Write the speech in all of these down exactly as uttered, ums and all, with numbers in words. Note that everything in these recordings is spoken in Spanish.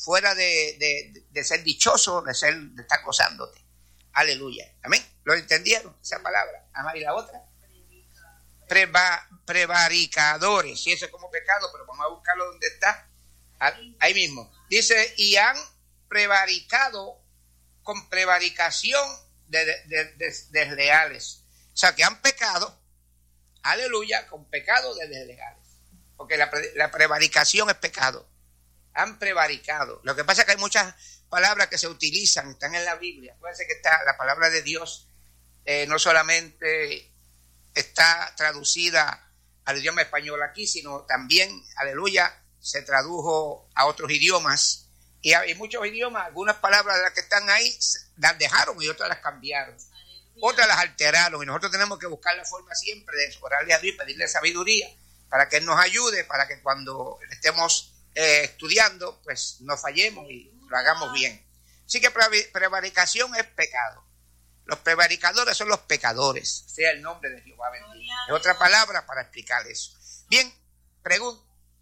fuera de, de, de ser dichoso, de, ser, de estar gozándote. Aleluya. Amén. ¿Lo entendieron? Esa palabra. Ajá, ¿y la otra? Preva, prevaricadores. Sí, eso es como pecado, pero vamos a buscarlo donde está. Ahí mismo. Dice, y han prevaricado con prevaricación de, de, de, de desleales. O sea, que han pecado, aleluya, con pecado de desleales. Porque la, la prevaricación es pecado. Han prevaricado. Lo que pasa es que hay muchas palabras que se utilizan, están en la Biblia. Acuérdense que está la palabra de Dios, eh, no solamente está traducida al idioma español aquí, sino también, aleluya, se tradujo a otros idiomas. Y hay muchos idiomas, algunas palabras de las que están ahí las dejaron y otras las cambiaron. Aleluya. Otras las alteraron. Y nosotros tenemos que buscar la forma siempre de orarle a Dios y pedirle sabiduría para que Él nos ayude, para que cuando estemos Eh, estudiando, pues no fallemos y lo hagamos bien. Así que pre- prevaricación es pecado. Los prevaricadores son los pecadores, sea el nombre de Jehová bendito. Es otra palabra para explicar eso. Bien, pregunta.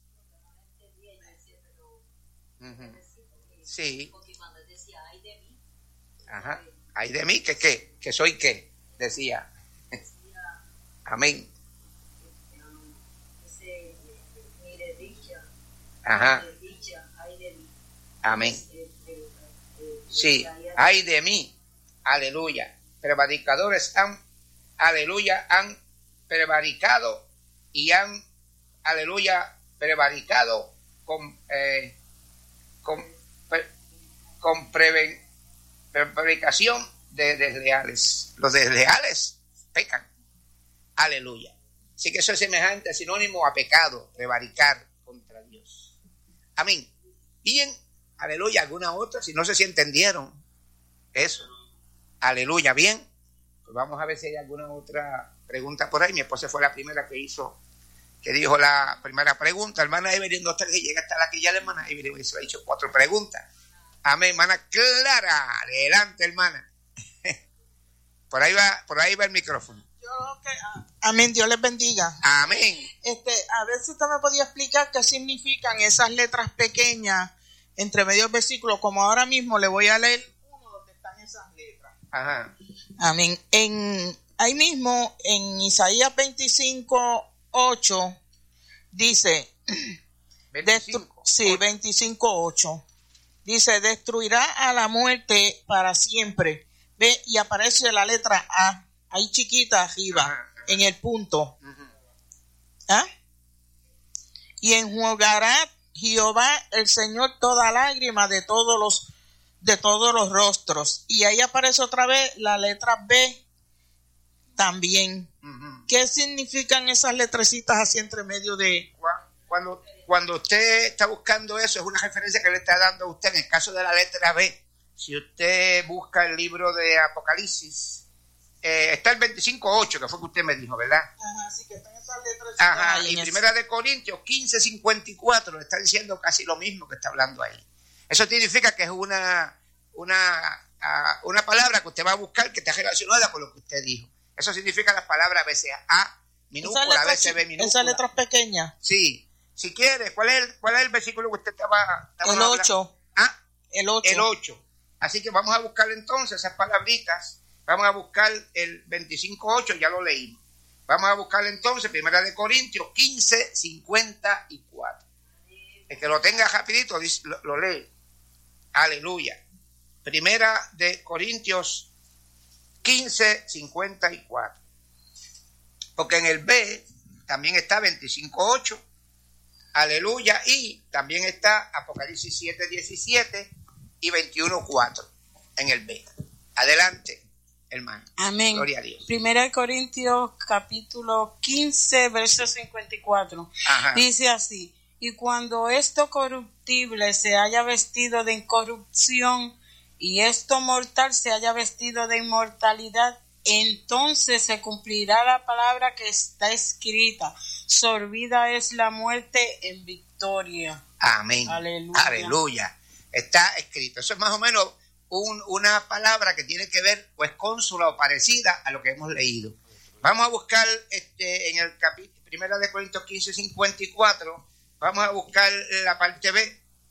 Uh-huh. Sí. Ajá. Ay de mí, ¿que qué? ¿Que soy qué? Decía. Amén. Ajá. Amén. Sí, ay de mí. Aleluya. Prevaricadores han, aleluya, han prevaricado y han, aleluya, prevaricado con, eh, con, pre, con preven, prevaricación de desleales. Los desleales pecan. Aleluya. Así que eso es semejante, sinónimo a pecado, prevaricar contra Dios. Amén. Bien, aleluya, alguna otra, si no sé si entendieron eso. Aleluya, bien. Pues vamos a ver si hay alguna otra pregunta por ahí. Mi esposa fue la primera que hizo, que dijo la primera pregunta. Hermana Evelyn, dos, tres, que llega hasta la que ya la hermana Evelyn se ha hecho cuatro preguntas. Amén, hermana Clara, adelante, hermana. Por ahí va, por ahí va el micrófono. Yo que, amén, Dios les bendiga. Amén. Este, a ver si usted me podía explicar qué significan esas letras pequeñas entre medios versículos, como ahora mismo le voy a leer uno donde están esas letras. Ajá. Amén. En, ahí mismo, en Isaías veinticinco, ocho, dice, veinticinco, destru- sí, veinticinco, ocho, dice, destruirá a la muerte para siempre. Ve, y aparece la letra A, ahí chiquita arriba, ajá, ajá, en el punto. Uh-huh. ¿Ah? Y enjugará Jehová el Señor toda lágrima de todos los de todos los rostros. Y ahí aparece otra vez la letra B también. Uh-huh. ¿Qué significan esas letrecitas así entre medio de...? Cuando, cuando usted está buscando eso, es una referencia que le está dando a usted. En el caso de la letra B, si usted busca el libro de Apocalipsis, eh, está el veinticinco ocho, que fue que usted me dijo, ¿verdad? Ajá, sí que están esas letras. Ajá, y primera de Corintios quince cincuenta y cuatro le está diciendo casi lo mismo que está hablando ahí. Eso significa que es una, una, uh, una palabra que usted va a buscar que está relacionada con lo que usted dijo. Eso significa las palabras a veces A minúscula, a veces B minúscula. ¿Esas letras pequeñas? Sí. Si quiere, ¿cuál es el, cuál es el versículo que usted estaba, estaba el ocho. ¿Ah? El ocho. El ocho. Así que vamos a buscar entonces esas palabritas. Vamos a buscar el veinticinco ocho, ya lo leímos. Vamos a buscar entonces primera de Corintios quince cincuenta y cuatro. El que lo tenga rapidito lo, lo lee. Aleluya. Primera de Corintios quince cincuenta y cuatro. Porque en el B también está veinticinco ocho. Aleluya. Y también está Apocalipsis siete diecisiete y veintiuno cuatro en el B. Adelante, hermano. Amén. Gloria a Dios. Primera de Corintios capítulo quince, verso cincuenta y cuatro. Ajá. Dice así: y cuando esto corruptible se haya vestido de incorrupción y esto mortal se haya vestido de inmortalidad, entonces se cumplirá la palabra que está escrita: sorbida es la muerte en victoria. Amén. Aleluya. Aleluya. Está escrito. Eso es más o menos un, una palabra que tiene que ver, pues, consula o parecida a lo que hemos leído. Vamos a buscar este, en el capítulo primera de Corintios quince cincuenta y cuatro. Vamos a buscar la parte B.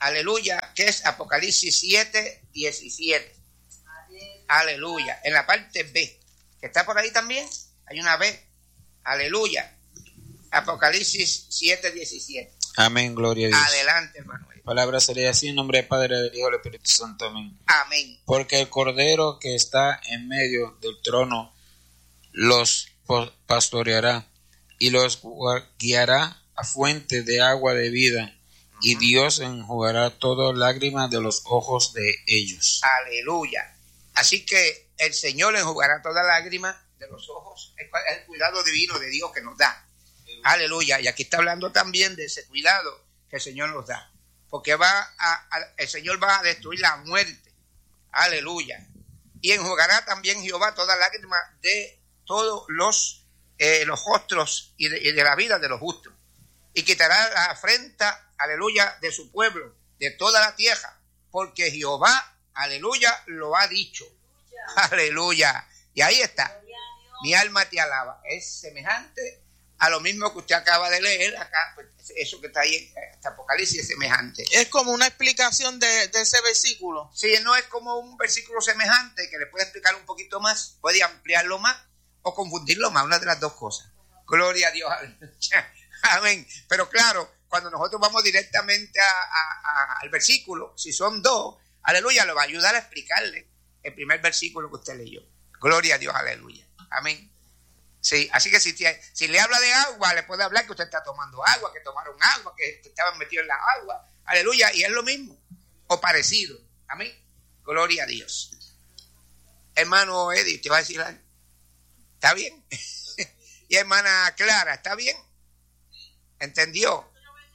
aleluya, que es Apocalipsis siete, diecisiete. Aleluya. En la parte B, que está por ahí también, hay una B. Aleluya. Apocalipsis siete, diecisiete. Amén, gloria a Dios. Adelante, hermano. Palabra sería así en nombre del Padre, del Hijo y del Espíritu Santo. Amén. Amén. Porque el Cordero que está en medio del trono los pastoreará y los guiará a fuente de agua de vida, uh-huh. y Dios enjugará todas lágrimas de los ojos de ellos. Aleluya. Así que el Señor enjugará toda lágrima de los ojos. Es el cuidado divino de Dios que nos da. Aleluya. Y aquí está hablando también de ese cuidado que el Señor nos da. Porque va a, a, el Señor va a destruir la muerte. Aleluya. Y enjugará también Jehová toda lágrima de todos los, eh, los rostros y de, y de la vida de los justos. Y quitará la afrenta, aleluya, de su pueblo, de toda la tierra. Porque Jehová, aleluya, lo ha dicho. Aleluya. Y ahí está. Mi alma te alaba. Es semejante a lo mismo que usted acaba de leer acá, pues eso que está ahí en este Apocalipsis es semejante. Es como una explicación de, de ese versículo. Sí, no es como un versículo semejante que le puede explicar un poquito más, puede ampliarlo más o confundirlo más, una de las dos cosas. Gloria a Dios. Amén. Pero claro, cuando nosotros vamos directamente a, a, a, al versículo, si son dos, aleluya, lo va a ayudar a explicarle el primer versículo que usted leyó. Gloria a Dios, aleluya. Amén. Sí, así que si, te, si le habla de agua, le puede hablar que usted está tomando agua, que tomaron agua, que estaban metidos en la agua. Aleluya, y es lo mismo, o parecido. Amén. Gloria a Dios. Hermano Eddie, ¿te va a decir algo? ¿Está bien? Y hermana Clara, ¿está bien? ¿Entendió?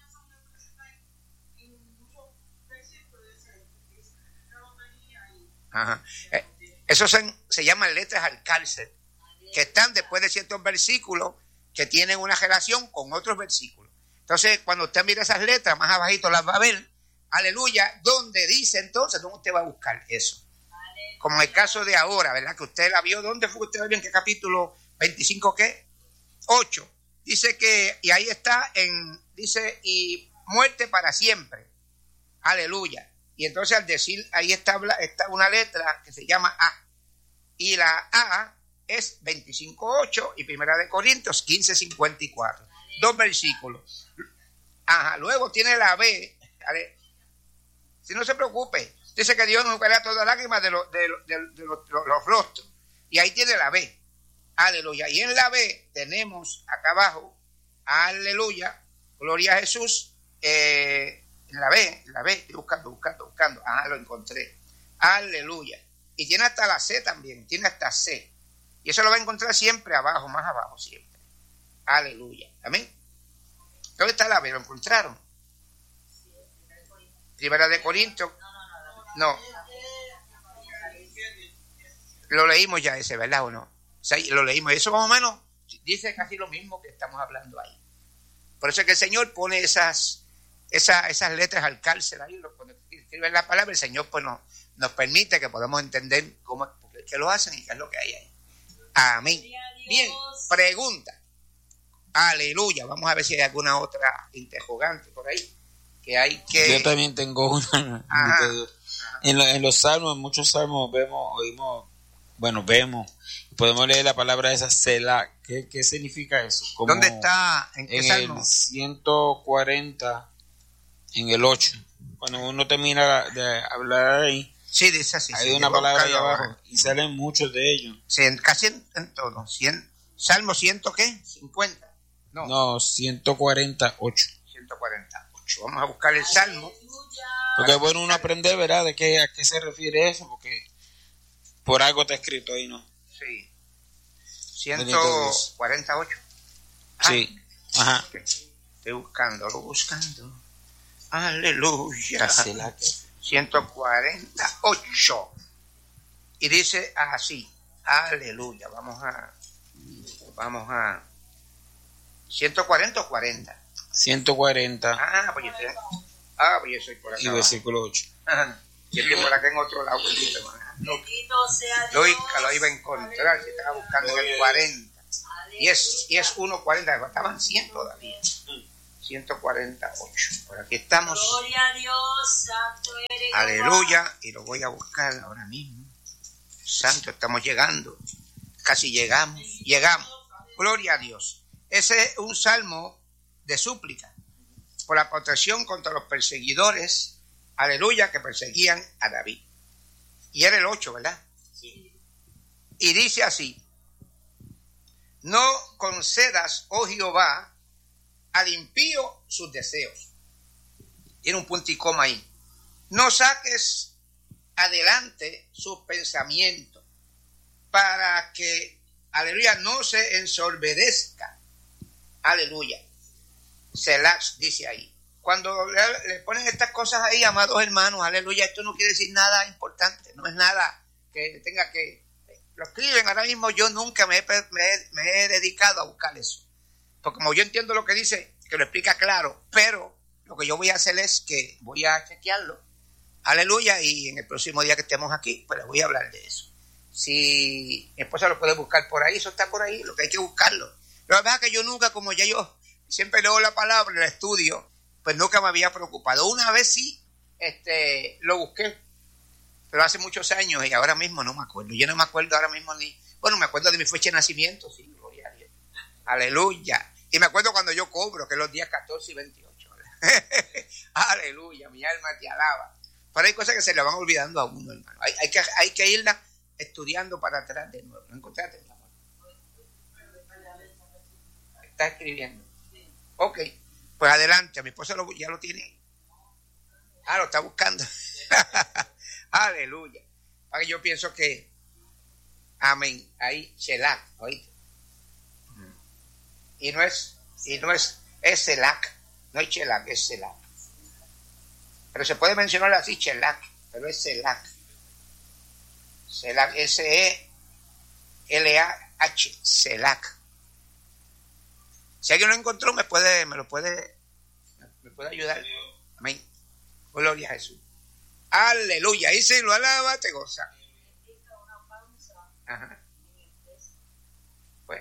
Ajá. Eso se, se llaman letras al cárcel, que están después de ciertos versículos que tienen una relación con otros versículos. Entonces, cuando usted mira esas letras, más abajito las va a ver, aleluya, donde dice entonces, ¿dónde usted va a buscar eso? Aleluya. Como el caso de ahora, ¿verdad? Que usted la vio, ¿dónde fue usted la vio? ¿En qué capítulo veinticinco qué? ocho. Dice que, y ahí está, en dice, y muerte para siempre. Aleluya. Y entonces al decir, ahí está, está una letra que se llama A. Y la A es veinticinco ocho y Primera de Corintios quince cincuenta y cuatro. Dos versículos. Ajá, luego tiene la B. ¿Vale? Si no se preocupe, dice que Dios nos enjugará todas las lágrimas de, lo, de, de, de los, los, los rostros. Y ahí tiene la B. Aleluya. Y en la B tenemos acá abajo, aleluya, gloria a Jesús. Eh, en la B, en la B, estoy buscando, buscando, buscando. Ajá, lo encontré. Aleluya. Y tiene hasta la C también, tiene hasta C. Y eso lo va a encontrar siempre abajo, más abajo siempre. Aleluya. Amén. ¿Dónde está la B? ¿Lo encontraron? Primera de Corintios. No. Lo leímos ya ese, ¿verdad o no? O sea, lo leímos. Eso más o menos dice casi lo mismo que estamos hablando ahí. Por eso es que el Señor pone esas, esas, esas letras al cárcel ahí. Cuando escriben la palabra, el Señor pues nos, nos permite que podamos entender cómo que lo hacen y qué es lo que hay ahí. Amén. Bien, pregunta. Aleluya. Vamos a ver si hay alguna otra interrogante por ahí. Que hay que... Yo también tengo una. Ajá, ajá. En, lo, en los salmos, en muchos salmos vemos, oímos, bueno, vemos, podemos leer la palabra esa, Selah. ¿Qué, qué significa eso? Como ¿dónde está? ¿En qué en salmo? El ciento cuarenta, en el ocho. Cuando uno termina de hablar ahí, sí, dice así. hay sí, una palabra ahí abajo, abajo y salen muchos de ellos. Sí, en, casi en, en todo. cien, Salmo ciento, ¿qué? cincuenta. No, no ciento cuarenta y ocho. ciento cuarenta y ocho. Vamos a buscar el salmo. Porque es bueno uno aprender, ¿verdad? De qué, a qué se refiere eso, porque por algo está escrito ahí, ¿no? Sí. ciento cuarenta y ocho. Ah, sí. Ajá. Okay. Estoy buscándolo, buscando. Aleluya. ciento cuarenta y ocho. Y dice así. Aleluya. Vamos a... Vamos a... ¿ciento cuarenta o cuarenta? ciento cuarenta. Ah, pues yo estoy, ah, pues yo soy por acá. Y versículo ocho. Ajá. Yo estoy por acá en otro lado. Bendito, bendito sea Dios. Yo lo iba a encontrar si estaba buscando en el cuarenta. Y es, y es uno cuarenta. Estaban cien todavía. ciento cuarenta y ocho. Por aquí estamos. Gloria a Dios, santo eres. Aleluya. Y lo voy a buscar ahora mismo. Santo, estamos llegando. Casi llegamos. Llegamos. Gloria a Dios. Ese es un salmo de súplica por la protección contra los perseguidores, aleluya, que perseguían a David. Y era el ocho, ¿verdad? Sí. Y dice así: no concedas, oh Jehová, al impío sus deseos. Tiene un punto y coma ahí. No saques adelante sus pensamientos para que, aleluya, no se ensorbedezca. Aleluya. Selah, dice ahí. Cuando le, le ponen estas cosas ahí, amados hermanos, aleluya, esto no quiere decir nada importante, no es nada que tenga que... Lo escriben ahora mismo, yo nunca me he, me, me he dedicado a buscar eso. Porque como yo entiendo lo que dice, que lo explica claro, pero lo que yo voy a hacer es que voy a chequearlo, aleluya, y en el próximo día que estemos aquí, pues les voy a hablar de eso. Si mi esposa lo puede buscar por ahí, eso está por ahí, lo que hay que buscarlo. Lo que pasa es que yo nunca, como ya yo siempre leo la palabra en el estudio, pues nunca me había preocupado. Una vez sí, este, lo busqué, pero hace muchos años y ahora mismo no me acuerdo. Yo no me acuerdo ahora mismo ni... Bueno, me acuerdo de mi fecha de nacimiento, sí, gloria a Dios. Aleluya. Y me acuerdo cuando yo cobro, que es los días catorce y veintiocho. Aleluya, mi alma te alaba. Pero hay cosas que se le van olvidando a uno, hermano. Hay, hay, que, hay que irla estudiando para atrás de nuevo. ¿No encontraste, mi amor? Está escribiendo. Ok, pues adelante. Mi esposa lo, ya lo tiene. Ah, lo está buscando. Aleluya. Para que yo pienso que, amén, ahí, Selah, ¿oíste? Y no es, y no es, es Selah, no es Selah, es Selah. Pero se puede mencionar así, Selah, pero es Selah. Selah, S E L A H, Selah. Si alguien lo encontró, me puede, me lo puede, me puede ayudar. Amén. Gloria a Jesús. Aleluya. Y si lo alaba, te goza. Ajá. Pues.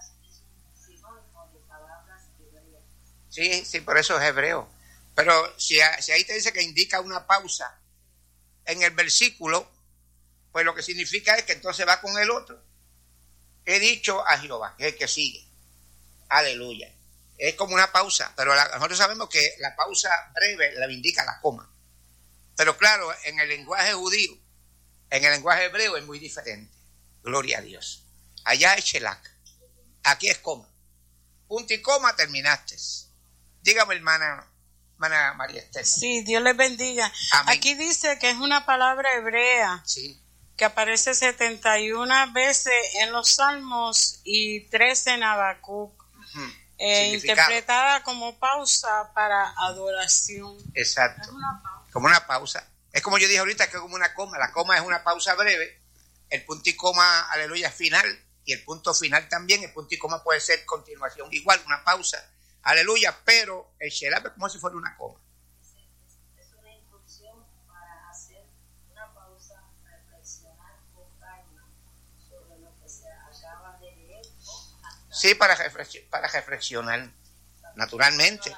Sí, sí, por eso es hebreo. Pero si, si ahí te dice que indica una pausa en el versículo, pues lo que significa es que entonces va con el otro. He dicho a Jehová, que es el que sigue. Aleluya. Es como una pausa, pero la, nosotros sabemos que la pausa breve la indica la coma. Pero claro, en el lenguaje judío, en el lenguaje hebreo es muy diferente. Gloria a Dios. Allá es Selah. Aquí es coma. Punto y coma, terminaste. Dígame, hermana, hermana María Esther. Sí, Dios les bendiga. Amén. Aquí dice que es una palabra hebrea. Sí. Que aparece setenta y una veces en los Salmos y trece en Habacuc. Uh-huh. eh, interpretada como pausa para adoración. Exacto. Es una pausa. Como una pausa. Es como yo dije ahorita, que es como una coma. La coma es una pausa breve. El punto y coma, aleluya, final. Y el punto final también. El punto y coma puede ser continuación igual, una pausa. Aleluya, pero el Selah es como si fuera una coma. Es una instrucción para hacer una pausa, reflexionar con calma sobre lo que se acaba de leer. Sí, para, reflex- para reflexionar, naturalmente.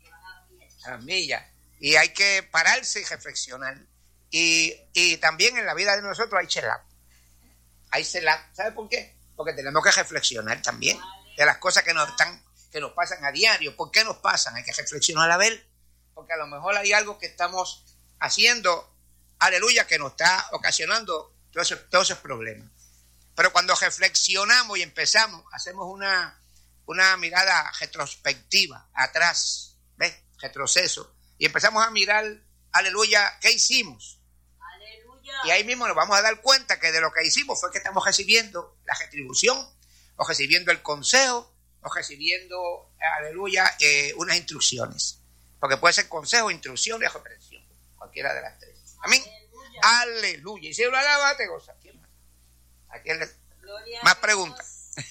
A las millas. Y hay que pararse y reflexionar. Y, y también en la vida de nosotros hay Selah. Hay Selah. ¿Sabe por qué? Porque tenemos que reflexionar también de las cosas que nos están, que nos pasan a diario. ¿Por qué nos pasan? Hay que reflexionar a ver. Porque a lo mejor hay algo que estamos haciendo, aleluya, que nos está ocasionando todos esos, todos esos problemas. Pero cuando reflexionamos y empezamos, hacemos una, una mirada retrospectiva, atrás, ¿ves? Retroceso. Y empezamos a mirar, aleluya, ¿qué hicimos? Aleluya. Y ahí mismo nos vamos a dar cuenta que de lo que hicimos fue que estamos recibiendo la retribución, o recibiendo el consejo, o recibiendo, aleluya, eh, unas instrucciones. Porque puede ser consejo, instrucción o reprensión. Cualquiera de las tres. Amén. Aleluya. Aleluya. Y si lo alaba, te goza. ¿Quién más? ¿A quién le... Más preguntas.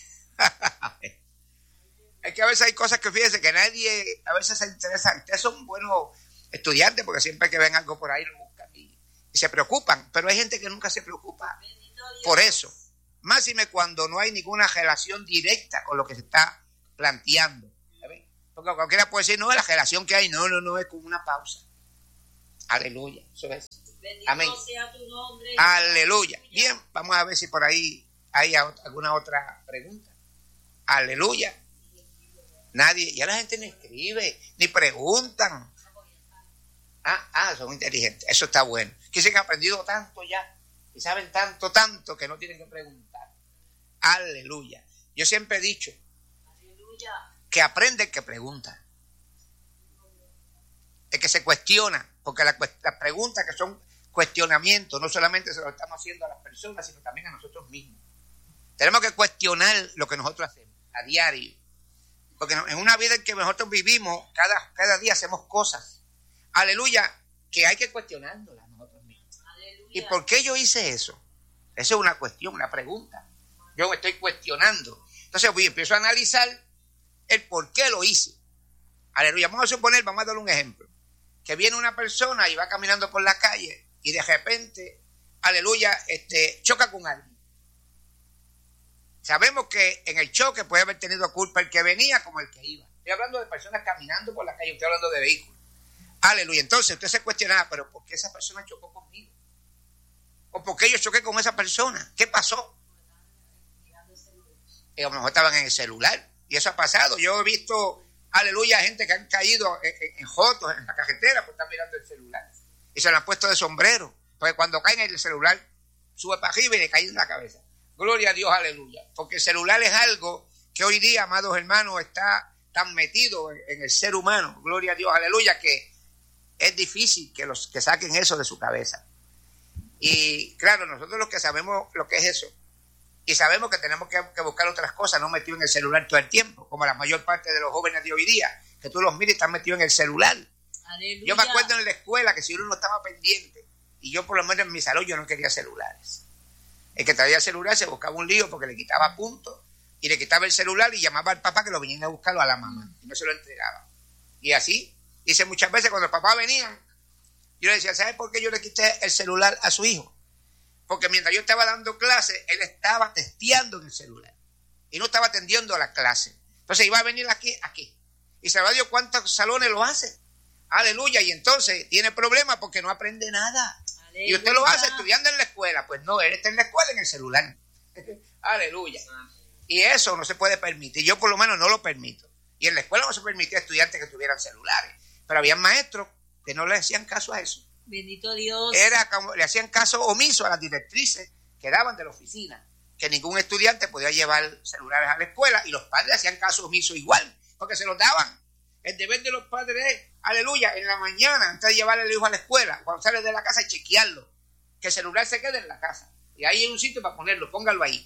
Es que a veces hay cosas que fíjense que nadie a veces se interesa. Ustedes son buenos estudiantes porque siempre que ven algo por ahí lo buscan y, y se preocupan. Pero hay gente que nunca se preocupa por eso. Máxime cuando no hay ninguna relación directa con lo que se está planteando. ¿Saben? Porque cualquiera puede decir, no, la relación que hay, no, no, no, es como una pausa. Aleluya, eso es. Bendito Amén. sea tu nombre. Aleluya. Bien, vamos a ver si por ahí hay alguna otra pregunta. Aleluya. Nadie, ya la gente ni escribe, ni preguntan. Ah, ah, son inteligentes, eso está bueno. Que se han aprendido tanto ya, y saben tanto, tanto, que no tienen que preguntar. Aleluya. Yo siempre he dicho Aleluya. que aprende el que pregunta. El que se cuestiona, porque las la preguntas que son cuestionamientos, no solamente se lo estamos haciendo a las personas, sino también a nosotros mismos. Tenemos que cuestionar lo que nosotros hacemos a diario. Porque en una vida en que nosotros vivimos, cada, cada día hacemos cosas. Aleluya, que hay que cuestionárnoslas nosotros mismos. Aleluya. ¿Y por qué yo hice eso? Esa es una cuestión, una pregunta. Yo me estoy cuestionando. Entonces voy, empiezo a analizar el por qué lo hice. Aleluya, vamos a suponer, vamos a dar un ejemplo. Que viene una persona y va caminando por la calle y de repente, aleluya, este, choca con alguien. Sabemos que en el choque puede haber tenido culpa el que venía como el que iba. Estoy hablando de personas caminando por la calle, estoy hablando de vehículos. Aleluya. Entonces usted se cuestionaba, pero ¿por qué esa persona chocó conmigo? ¿O por qué yo choqué con esa persona? ¿Qué pasó? Y a lo mejor estaban en el celular. Y eso ha pasado. Yo he visto, aleluya, gente que han caído en, en, en jotos, en la carretera, por estar mirando el celular. Y se lo han puesto de sombrero. Porque cuando caen en el celular, sube para arriba y le cae en la cabeza. Gloria a Dios, aleluya. Porque el celular es algo que hoy día, amados hermanos, está tan metido en, en el ser humano. Gloria a Dios, aleluya, que es difícil que los que saquen eso de su cabeza. Y claro, nosotros los que sabemos lo que es eso, y sabemos que tenemos que, que buscar otras cosas, no metidos en el celular todo el tiempo, como la mayor parte de los jóvenes de hoy día, que tú los mires y están metidos en el celular. Aleluya. Yo me acuerdo en la escuela que si uno no estaba pendiente, y yo por lo menos en mi salón yo no quería celulares. El que traía el celular se buscaba un lío porque le quitaba puntos, y le quitaba el celular y llamaba al papá que lo viniera a buscarlo a la mamá, y no se lo entregaba. Y así, hice muchas veces cuando los papás venían, yo le decía, ¿sabes por qué yo le quité el celular a su hijo? Porque mientras yo estaba dando clase, él estaba testeando en el celular y no estaba atendiendo a la clase. Entonces iba a venir aquí, aquí. Y sabrá Dios cuántos salones lo hace. Aleluya. Y entonces tiene problemas porque no aprende nada. Aleluya. Y usted lo hace estudiando en la escuela. Pues no, él está en la escuela en el celular. Aleluya. Y eso no se puede permitir. Yo por lo menos no lo permito. Y en la escuela no se permitía a estudiantes que tuvieran celulares. Pero había maestros que no le hacían caso a eso. Bendito Dios. Era como, le hacían caso omiso a las directrices que daban de la oficina, que ningún estudiante podía llevar celulares a la escuela, y los padres hacían caso omiso igual, porque se los daban. El deber de los padres es, aleluya, en la mañana, antes de llevar al hijo a la escuela, cuando sale de la casa, chequearlo, que el celular se quede en la casa, y ahí hay un sitio para ponerlo, póngalo ahí.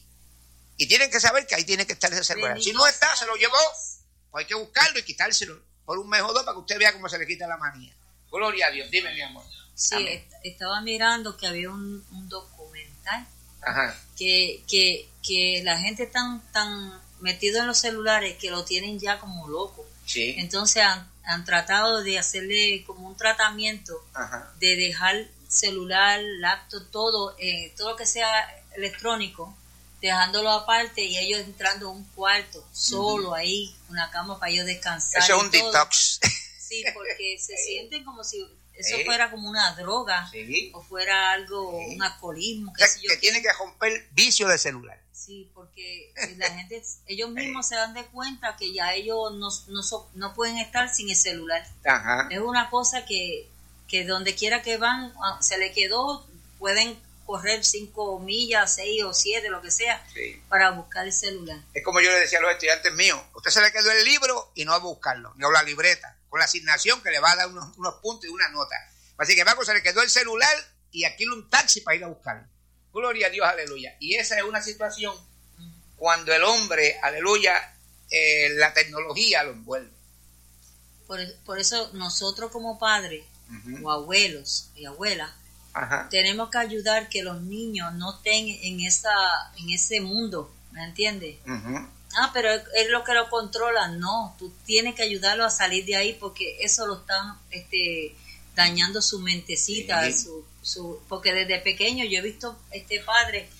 Y tienen que saber que ahí tiene que estar ese celular. Bendito si no está, se lo llevó, Dios. pues hay que buscarlo y quitárselo por un mes o dos para que usted vea cómo se le quita la manía. Gloria a Dios. Dime, mi amor. Sí, Amén. est- estaba mirando que había un, un documental Ajá. que, que, que la gente tan tan metido en los celulares que lo tienen ya como loco. Sí. Entonces han, han tratado de hacerle como un tratamiento Ajá. de dejar celular, laptop, todo, eh, todo lo que sea electrónico, dejándolo aparte y ellos entrando a un cuarto solo uh-huh. ahí, una cama para ellos descansar. Eso es un todo. Detox. Sí, porque se sienten como si eso sí. fuera como una droga sí. o fuera algo, sí. un alcoholismo. Que, o sea, que tiene que romper vicio de celular. Sí, porque la gente, ellos mismos se dan de cuenta que ya ellos no, no, so, no pueden estar sin el celular. Ajá. Es una cosa que, que donde quiera que van, se le quedó, pueden correr cinco millas, seis o siete, lo que sea, sí. para buscar el celular. Es como yo le decía a los estudiantes míos, usted se le quedó el libro y no va a buscarlo, ni a la libreta, con la asignación que le va a dar unos, unos puntos y una nota. Así que Paco se le quedó el celular y alquila un taxi para ir a buscarlo. Gloria a Dios, aleluya. Y esa es una situación cuando el hombre, aleluya, eh, la tecnología lo envuelve. Por, por eso nosotros como padres uh-huh. o abuelos y abuelas, ajá. tenemos que ayudar que los niños no estén en esa en ese mundo, ¿me entiendes? Uh-huh. Ah, pero es, es lo que lo controla. No, tú tienes que ayudarlo a salir de ahí porque eso lo están este, dañando su mentecita, sí. su, su, porque desde pequeño yo he visto este padre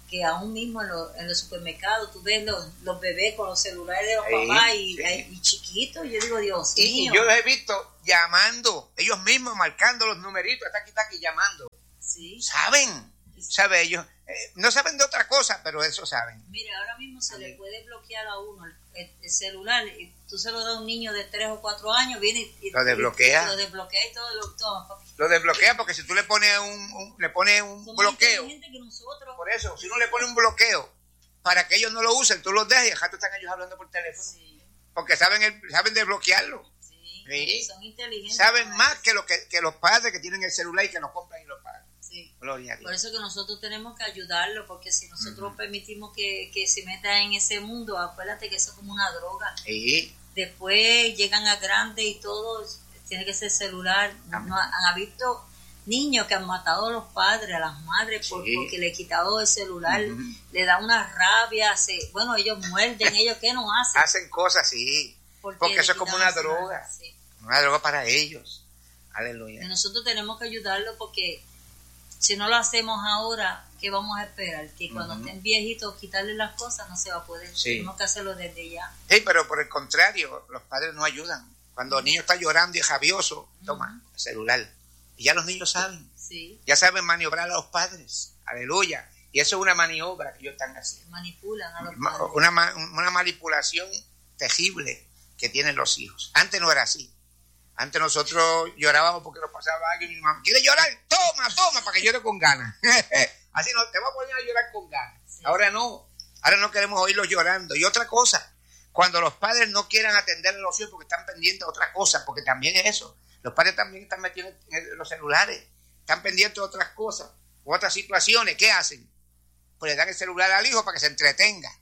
que aún mismo en, lo, en los supermercados tú ves los, los bebés con los celulares de los sí, papás y, sí. y, y chiquitos. Yo digo, Dios y, mío. Y yo los he visto llamando, ellos mismos marcando los numeritos, está aquí, está aquí, llamando. Sí. ¿Saben? ¿Saben ellos? Eh, no saben de otra cosa, pero eso saben. Mire, ahora mismo se le puede bloquear a uno el, el, el celular. Y tú se lo das a un niño de tres o cuatro años, viene y lo desbloquea. Y, lo desbloquea y todo lo toma. Lo desbloquea porque si tú le pones un, un le pones un Son bloqueo. más inteligentes que nosotros. Por eso, si uno le pone un bloqueo para que ellos no lo usen, tú los dejas y acá están ellos hablando por teléfono. Sí. Porque saben el, saben desbloquearlo. Sí. Sí. Son inteligentes. Saben más que, lo que, que los padres que tienen el celular y que nos compran y lo pagan. Sí. Gloria a Dios. Por eso que nosotros tenemos que ayudarlo, porque si nosotros Uh-huh. permitimos que, que se meta en ese mundo, acuérdate que eso es como una droga. Sí. Después llegan a grande y todo, tiene que ser celular. No, han visto niños que han matado a los padres, a las madres, por, Sí. porque le he quitado el celular, Uh-huh. le da una rabia, se, bueno, ellos muerden, ellos ¿qué no hacen? Hacen cosas, sí. Porque, porque le eso es como quitan una el celular, droga. sí. Una droga para ellos. Aleluya. Y nosotros tenemos que ayudarlo porque si no lo hacemos ahora, ¿qué vamos a esperar? Que cuando Uh-huh. estén viejitos, quitarle las cosas no se va a poder. Sí. Tenemos que hacerlo desde ya. Sí, pero por el contrario, los padres no ayudan. Cuando el niño está llorando y es rabioso, toma Uh-huh. el celular. Y ya los niños saben. Sí, Ya saben maniobrar a los padres. Aleluya. Y eso es una maniobra que ellos están haciendo. manipulan a los Ma- padres. Una, ma- una manipulación terrible que tienen los hijos. Antes no era así. Antes nosotros llorábamos porque nos pasaba algo y mi mamá, ¿quiere llorar? Toma, toma, para que llore con ganas. Así no, te voy a poner a llorar con ganas. Sí. Ahora no. Ahora no queremos oírlos llorando. Y otra cosa, cuando los padres no quieran atender a los hijos porque están pendientes de otra cosa, porque también es eso. Los padres también están metidos en los celulares, están pendientes de otras cosas, u otras situaciones. ¿Qué hacen? Pues le dan el celular al hijo para que se entretenga.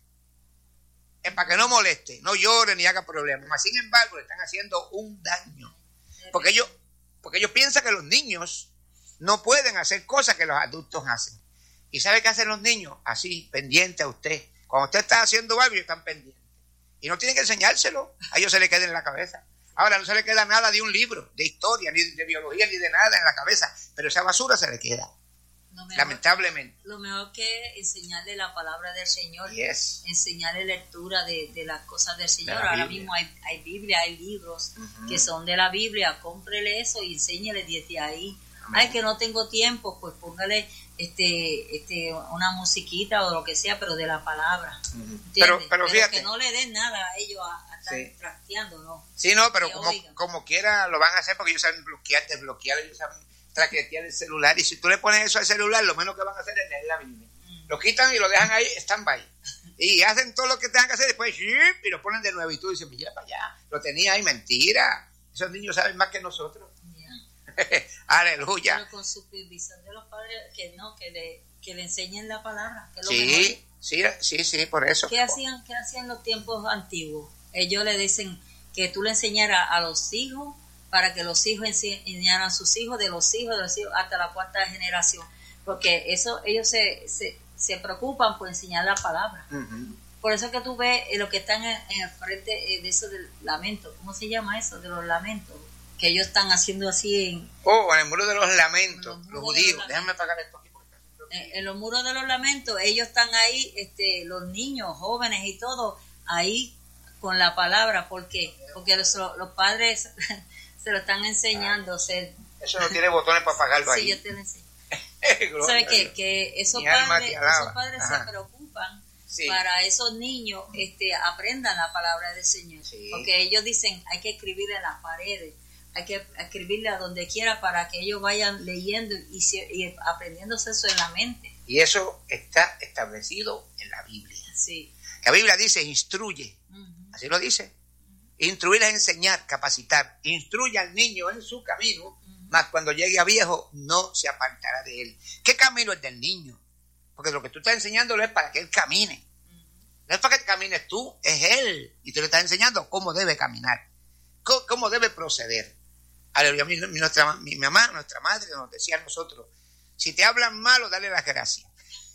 Es para que no moleste, no llore ni haga problemas. Mas, sin embargo, le están haciendo un daño. Porque ellos, porque ellos piensan que los niños no pueden hacer cosas que los adultos hacen. ¿Y sabe qué hacen los niños? Así, pendiente a usted. Cuando usted está haciendo algo, ellos están pendientes. Y no tienen que enseñárselo. A ellos se les queda en la cabeza. Ahora no se le queda nada de un libro, de historia, ni de biología, ni de nada en la cabeza. Pero esa basura se le queda. Lo mejor, Lamentablemente. lo mejor que enseñarle la palabra del Señor, Yes. enseñarle lectura de, de las cosas del Señor. De la Ahora Biblia. mismo hay, hay Biblia, hay libros Uh-huh. que son de la Biblia. Cómprele eso y enséñele desde ahí. Amén. Ay, que no tengo tiempo, pues póngale este, este, una musiquita o lo que sea, pero de la palabra. Uh-huh. ¿Entiendes? Pero, pero fíjate. que no le den nada a ellos a, a estar Sí. trasteando, ¿no? Sí, no, pero Que como, oigan. como quiera lo van a hacer porque ellos saben bloquear, desbloquear, ellos saben traquetear el celular. Y si tú le pones eso al celular, lo menos que van a hacer es leer la Biblia. Mm. Lo quitan y lo dejan ahí, stand-by. Y hacen todo lo que tengan que hacer, después ¡ship! Y lo ponen de nuevo. Y tú dices, mira para allá, lo tenía ahí, mentira. Esos niños saben más que nosotros. Ya. Aleluya. Pero con supervisión de los padres, que no, que le, que le enseñen la palabra, que es lo Sí, mejor. sí, sí, sí, por eso. ¿Qué hacían, qué hacían en los tiempos antiguos? Ellos le dicen que tú le enseñaras a los hijos para que los hijos enseñaran a sus hijos, de los hijos, de los hijos, hasta la cuarta generación. Porque eso ellos se, se, se preocupan por enseñar la palabra. Uh-huh. Por eso que tú ves eh, lo que están en, en el frente eh, de eso del lamento. ¿Cómo se llama eso? De los lamentos. Que ellos están haciendo así en, Oh, en el muro de los lamentos, En los los muros de judíos. los Déjame pagar esto aquí. Porque está haciendo- en, en los muros de los lamentos. Ellos están ahí, este, los niños, jóvenes y todo, ahí con la palabra. ¿Por qué? Porque los, los padres se lo están enseñando. Se, Eso no tiene botones para pagarlo sí, ahí. yo te lo enseño. Gloria ¿Sabe a qué? Dios. Que esos Mi alma padres, te alaba. esos padres Ajá. se preocupan Sí. para esos niños este, aprendan la palabra del Señor. Sí. Porque ellos dicen, hay que escribirle en las paredes, hay que escribirle a donde quiera para que ellos vayan leyendo y, se- y aprendiéndose eso en la mente. Y eso está establecido en la Biblia. Sí. La Biblia dice, instruye. Ujú. Así lo dice. Instruir es enseñar, capacitar. Instruye al niño en su camino, mas cuando llegue a viejo no se apartará de él. ¿Qué camino es del niño? Porque lo que tú estás enseñándole es para que él camine. No es para que camines tú, es él. Y tú le estás enseñando cómo debe caminar, cómo, cómo debe proceder. Aleluya. Mi, mi, nuestra, mi mamá, nuestra madre nos decía a nosotros, si te hablan malo, dale las gracias.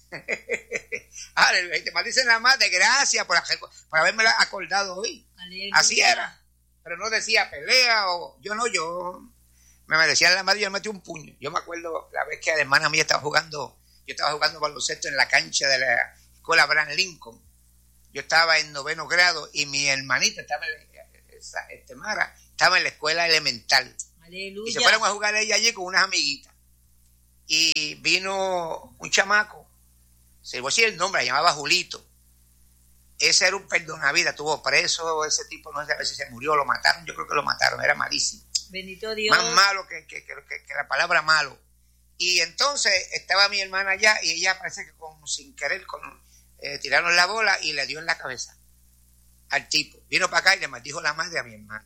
Aleluya. Y te maldicen la madre, gracias por, hacer- por haberme acordado hoy. Aleluya. Así era. Pero no decía pelea o yo no, yo me merecía la madre, yo le metí un puño. Yo me acuerdo la vez que la hermana mía estaba jugando Yo estaba jugando baloncesto en la cancha de la escuela Abraham Lincoln. Yo estaba en noveno grado y mi hermanita estaba en, este, Mara, estaba en la escuela elemental. Aleluya. Y se fueron a jugar ella allí con unas amiguitas. Y vino un chamaco, se le voy a decir el nombre, se llamaba Julito. Ese era un perdonavidas, tuvo preso, ese tipo, no sé si se murió, lo mataron, yo creo que lo mataron, era malísimo. Bendito Dios. Más malo que, que, que, que la palabra malo. Y entonces estaba mi hermana allá y ella parece que con, sin querer con, eh, tiraron la bola y le dio en la cabeza al tipo. Vino para acá y le maldijo la madre a mi hermana.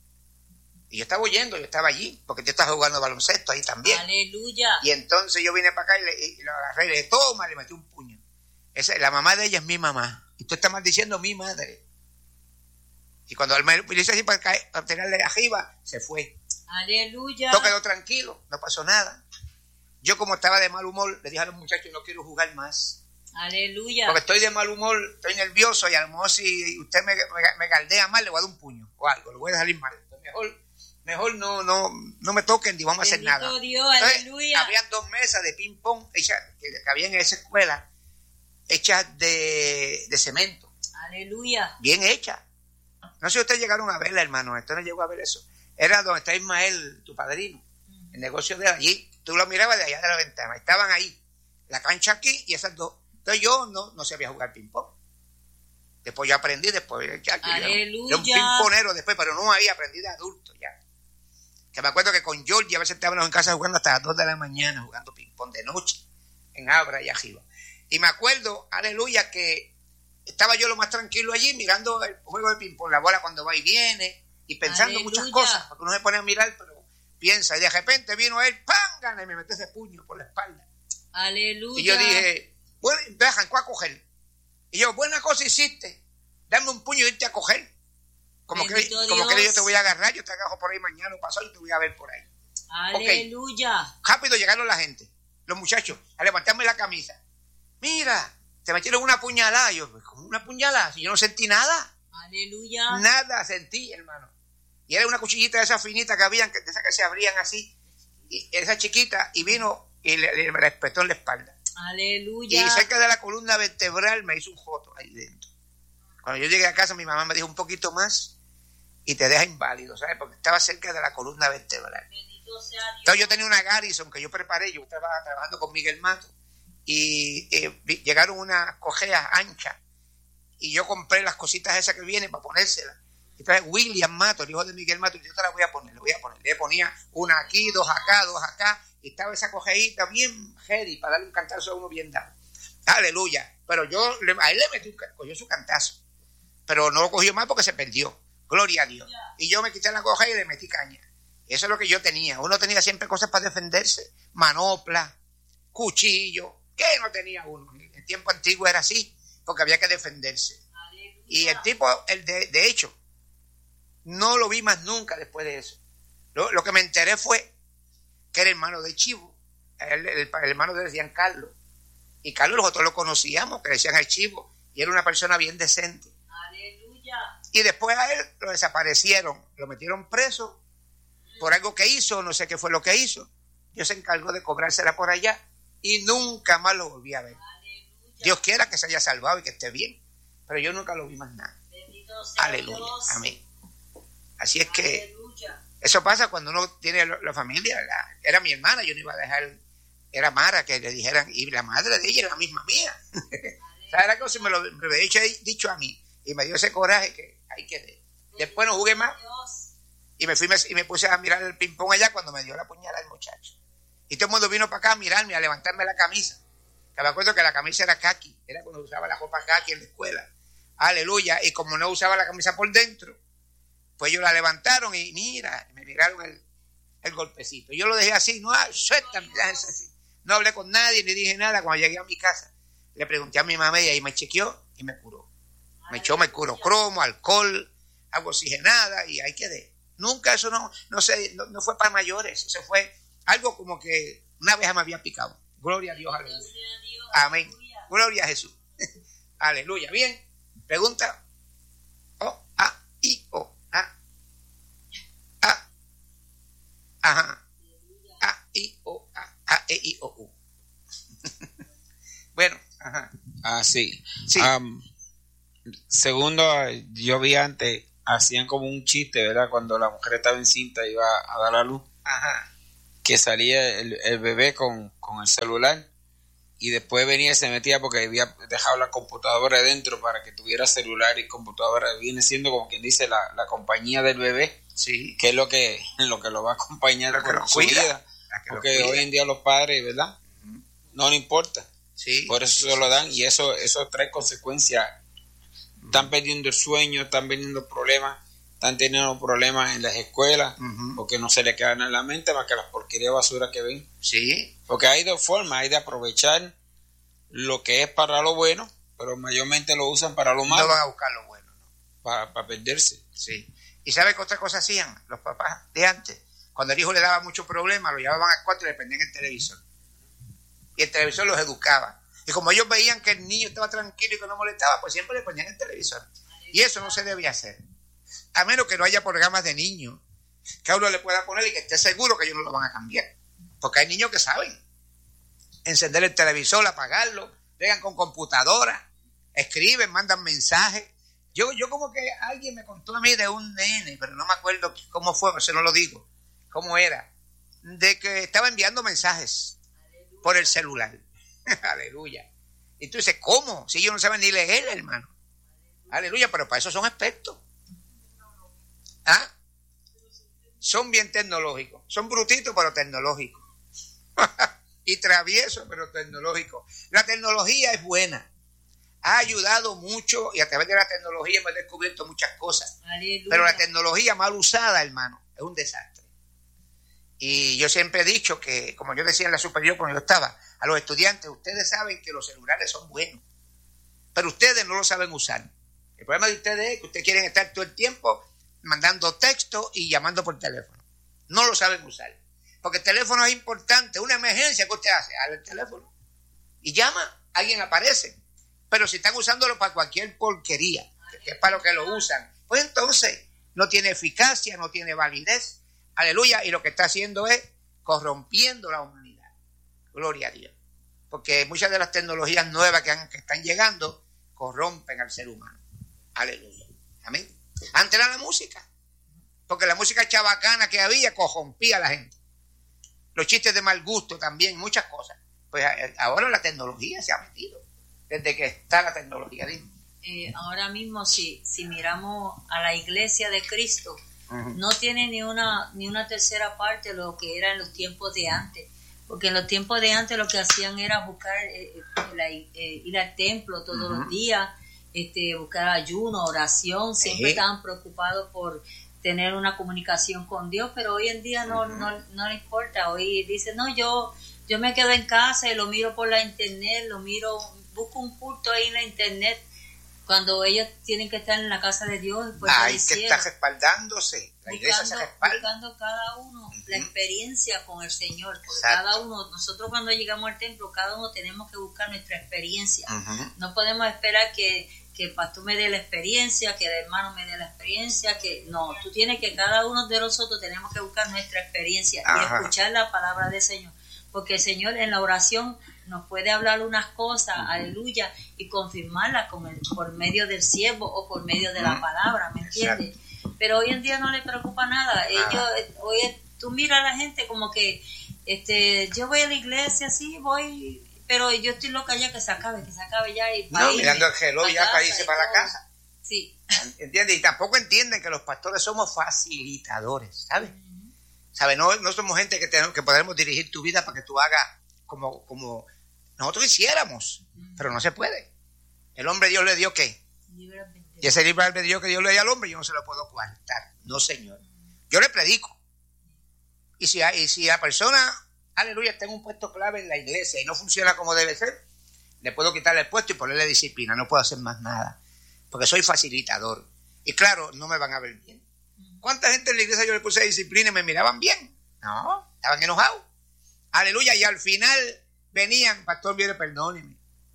Y yo estaba oyendo, yo estaba allí, porque yo estaba jugando baloncesto ahí también. Aleluya. Y entonces yo vine para acá y, le, y lo agarré y le dije, toma, le metí un puño. Esa, la mamá de ella es mi mamá. Y tú estás maldiciendo a mi madre. Y cuando él me hizo así para, caer, para tirarle arriba, se fue. Aleluya. Todo quedó tranquilo, no pasó nada. Yo como estaba de mal humor, le dije a los muchachos, no quiero jugar más. Aleluya. Porque estoy de mal humor, estoy nervioso y a lo mejor si usted me, me, me galdea mal, le voy a dar un puño o algo, le voy a salir mal. Entonces, mejor mejor no no no me toquen ni vamos a hacer Bendito nada. Dios, Entonces, aleluya. habían dos mesas de ping pong hechas, que, que habían en esa escuela, hechas de, de cemento. Aleluya. Bien hechas. No sé si ustedes llegaron a verla, hermano. Esto no llegó a ver eso. Era donde está Ismael, tu padrino. Uh-huh. El negocio de allí. Tú lo mirabas de allá de la ventana. Estaban ahí. La cancha aquí y esas dos. Entonces yo no, no sabía jugar ping pong. Después yo aprendí, después ya, Aleluya. Yo, un ping-ponero después, pero no ahí aprendí de adulto ya. Que me acuerdo que con Georgie a veces estábamos en casa jugando hasta las dos de la mañana, jugando ping-pong de noche, en Abra y arriba. Y me acuerdo, aleluya, que estaba yo lo más tranquilo allí mirando el juego de ping-pong, la bola cuando va y viene, y pensando aleluya. Muchas cosas, porque uno se pone a mirar, pero piensa, y de repente vino él, ¡pam! Y me metió ese puño por la espalda. Aleluya. Y yo dije, bueno, dejan, ¿cuál a coger? Y yo, buena cosa hiciste, dame un puño y irte a coger. Como que, como que yo te voy a agarrar, yo te agarro por ahí mañana o pasado y te voy a ver por ahí. Aleluya. Okay. Rápido llegaron la gente, los muchachos, a levantarme la camisa. Mira, te metieron una puñalada. Yo, ¿cómo una puñalada? Si yo no sentí nada. Aleluya. Nada sentí, hermano. Y era una cuchillita de esas finitas que habían, de esas que se abrían así. Y esa chiquita, y vino y le, le respetó en la espalda. Aleluya. Y cerca de la columna vertebral me hizo un joto ahí dentro. Cuando yo llegué a casa, mi mamá me dijo un poquito más y te deja inválido, ¿sabes? Porque estaba cerca de la columna vertebral. Bendito sea Dios. Entonces yo tenía una Garrison que yo preparé, yo estaba trabajando con Miguel Mato y eh, llegaron unas cojeas anchas y yo compré las cositas esas que vienen para ponérselas. Entonces William Mato, el hijo de Miguel Mato, yo te las voy a poner, le voy a poner. Le ponía una aquí, dos acá, dos acá, y estaba esa cojeita bien heavy para darle un cantazo a uno bien dado. Aleluya. Pero yo, a él le metí, cogió su cantazo, pero no lo cogió más porque se perdió. Gloria a Dios. Y yo me quité la coja y le metí caña. Eso es lo que yo tenía. Uno tenía siempre cosas para defenderse. Manopla, cuchillo. ¿Qué no tenía uno? En el tiempo antiguo era así, porque había que defenderse. Aleluya. Y el tipo, el de, de hecho, no lo vi más nunca después de eso. Lo, lo que me enteré fue que era hermano de Chivo. El, el, el hermano de decían Carlos. Y Carlos nosotros lo conocíamos, que decían el Chivo. Y era una persona bien decente. Aleluya. Y después a él lo desaparecieron, lo metieron preso por algo que hizo, no sé qué fue lo que hizo. Dios se encargó de cobrársela por allá y nunca más lo volví a ver. Aleluya. Dios quiera que se haya salvado y que esté bien, pero yo nunca lo vi más nada. Bendito sea aleluya, Dios. Amén. Así es que Aleluya. Eso pasa cuando uno tiene la, la familia. La, era mi hermana, yo no iba a dejar, era Mara, que le dijeran, y la madre de ella era la misma mía. ¿Sabes la cosa? Me lo, me lo había dicho, dicho a mí y me dio ese coraje que ahí quedé. Después no jugué más y me fui me, y me puse a mirar el ping pong allá cuando me dio la puñalada el muchacho. Y todo el mundo vino para acá a mirarme, a levantarme la camisa. Que me acuerdo que la camisa era khaki, era cuando usaba la ropa khaki en la escuela. Aleluya. Y como no usaba la camisa por dentro, pues ellos la levantaron y mira, me miraron el, el golpecito. Yo lo dejé así, no, suéltame, así. No hablé con nadie ni dije nada. Cuando llegué a mi casa, le pregunté a mi mamá y ahí me chequeó y me curó. Me echó, me curó cromo, alcohol, agua oxigenada y ahí quedé. Nunca eso no, no sé, no, no fue para mayores. Eso fue algo como que una abeja me había picado. Gloria a Dios, aleluya. Amén. Gloria a Jesús. Aleluya. Bien. Pregunta. O, A, I, O, A. A. Ajá. A, I, O, A. A, E, I, O, U. Bueno, ajá. Ah, sí. Sí. Um, segundo, yo vi antes, hacían como un chiste, ¿verdad? Cuando la mujer estaba encinta y iba a dar a luz. Ajá. Que salía el, el bebé con, con el celular y después venía y se metía porque había dejado la computadora adentro para que tuviera celular y computadora. Viene siendo como quien dice la, la compañía del bebé, sí, que es lo que lo que lo va a acompañar lo con su cuida, vida, porque hoy en día los padres, ¿verdad? Uh-huh. No le importa, sí, por eso se lo dan y eso eso trae consecuencias. Uh-huh. Están perdiendo el sueño, están teniendo problemas, están teniendo problemas en las escuelas, uh-huh. porque no se le quedan en la mente más que las porquerías de basura que ven. Sí. Porque hay dos formas, hay de aprovechar lo que es para lo bueno, pero mayormente lo usan para lo malo. No van a buscar lo bueno, ¿no? Para, para perderse. Sí. ¿Y sabe qué otra cosa hacían los papás de antes? Cuando el hijo le daba muchos problemas, lo llevaban al cuarto y le prendían el televisor. Y el televisor los educaba. Y como ellos veían que el niño estaba tranquilo y que no molestaba, pues siempre le ponían el televisor. Y eso no se debía hacer. A menos que no haya programas de niños que a uno le pueda poner y que esté seguro que ellos no lo van a cambiar. Porque hay niños que saben encender el televisor, apagarlo, llegan con computadora, escriben, mandan mensajes. Yo, yo como que alguien me contó a mí de un nene, pero no me acuerdo cómo fue, por eso no lo digo, cómo era, de que estaba enviando mensajes Aleluya. Por el celular. Aleluya. Y tú dices, ¿cómo? Si ellos no saben ni leer, hermano. Aleluya, Aleluya, pero para eso son expertos. ¿Ah? Son bien tecnológicos, son brutitos pero tecnológicos. Y traviesos pero tecnológicos. La tecnología es buena, ha ayudado mucho y a través de la tecnología hemos descubierto muchas cosas. Aleluya. Pero la tecnología mal usada, hermano, es un desastre. Y yo siempre he dicho que, como yo decía en la superior cuando yo estaba, a los estudiantes, ustedes saben que los celulares son buenos, pero ustedes no lo saben usar. El problema de ustedes es que ustedes quieren estar todo el tiempo mandando texto y llamando por teléfono. No lo saben usar. Porque el teléfono es importante, una emergencia que usted hace, abre el teléfono y llama, alguien aparece. Pero si están usándolo para cualquier porquería, que es para lo que lo usan, pues entonces no tiene eficacia, no tiene validez. Aleluya, y lo que está haciendo es corrompiendo la humanidad. Gloria a Dios. Porque muchas de las tecnologías nuevas que, han, que están llegando corrompen al ser humano. Aleluya. Amén. Antes era la música, porque la música chabacana que había corrompía a la gente. Los chistes de mal gusto también, muchas cosas. Pues ahora la tecnología se ha metido, desde que está la tecnología. Eh, ahora mismo, si, si miramos a la iglesia de Cristo, uh-huh. no tiene ni una, ni una tercera parte de lo que era en los tiempos de antes. Porque en los tiempos de antes lo que hacían era buscar, eh, la, eh, ir al templo todos uh-huh. los días, este, buscar ayuno, oración, siempre uh-huh. estaban preocupados por tener una comunicación con Dios, pero hoy en día no, uh-huh. no, no le importa. Hoy dice, no, yo, yo me quedo en casa y lo miro por la internet, lo miro, busco un culto ahí en la internet, cuando ellos tienen que estar en la casa de Dios. Pues hay que estar respaldándose, la iglesia se respalda. Buscando cada uno uh-huh. la experiencia con el Señor, porque Exacto. cada uno, nosotros cuando llegamos al templo, cada uno tenemos que buscar nuestra experiencia. Uh-huh. No podemos esperar que que el pastor me dé la experiencia, que el hermano me dé la experiencia, que no, tú tienes que, cada uno de nosotros tenemos que buscar nuestra experiencia Ajá. y escuchar la palabra del Señor, porque el Señor en la oración nos puede hablar unas cosas, uh-huh. aleluya, y confirmarlas con el, por medio del siervo o por medio de uh-huh. la palabra, ¿me entiendes? Exacto. Pero hoy en día no les preocupa nada. Ellos, hoy tú miras a la gente como que, este, yo voy a la iglesia, sí, voy, pero yo estoy loca ya que se acabe, que se acabe ya. Y no, mirando el reloj ya para irse para la casa. Sí. ¿Entiendes? Y tampoco entienden que los pastores somos facilitadores, ¿sabes? Uh-huh. ¿Sabes? No, no somos gente que, tenemos, que podemos dirigir tu vida para que tú hagas como, como nosotros quisiéramos, uh-huh. pero no se puede. El hombre Dios le dio ¿qué? Libre y ese libre albedrío que Dios le dio al hombre yo no se lo puedo coartar. No, señor. Yo le predico. Y si, y si la persona... aleluya, está en un puesto clave en la iglesia y no funciona como debe ser, le puedo quitarle el puesto y ponerle disciplina, no puedo hacer más nada, porque soy facilitador. Y claro, no me van a ver bien. ¿Cuánta gente en la iglesia yo le puse disciplina y me miraban bien? No, estaban enojados. Aleluya, y al final venían, pastor, mire, perdóneme.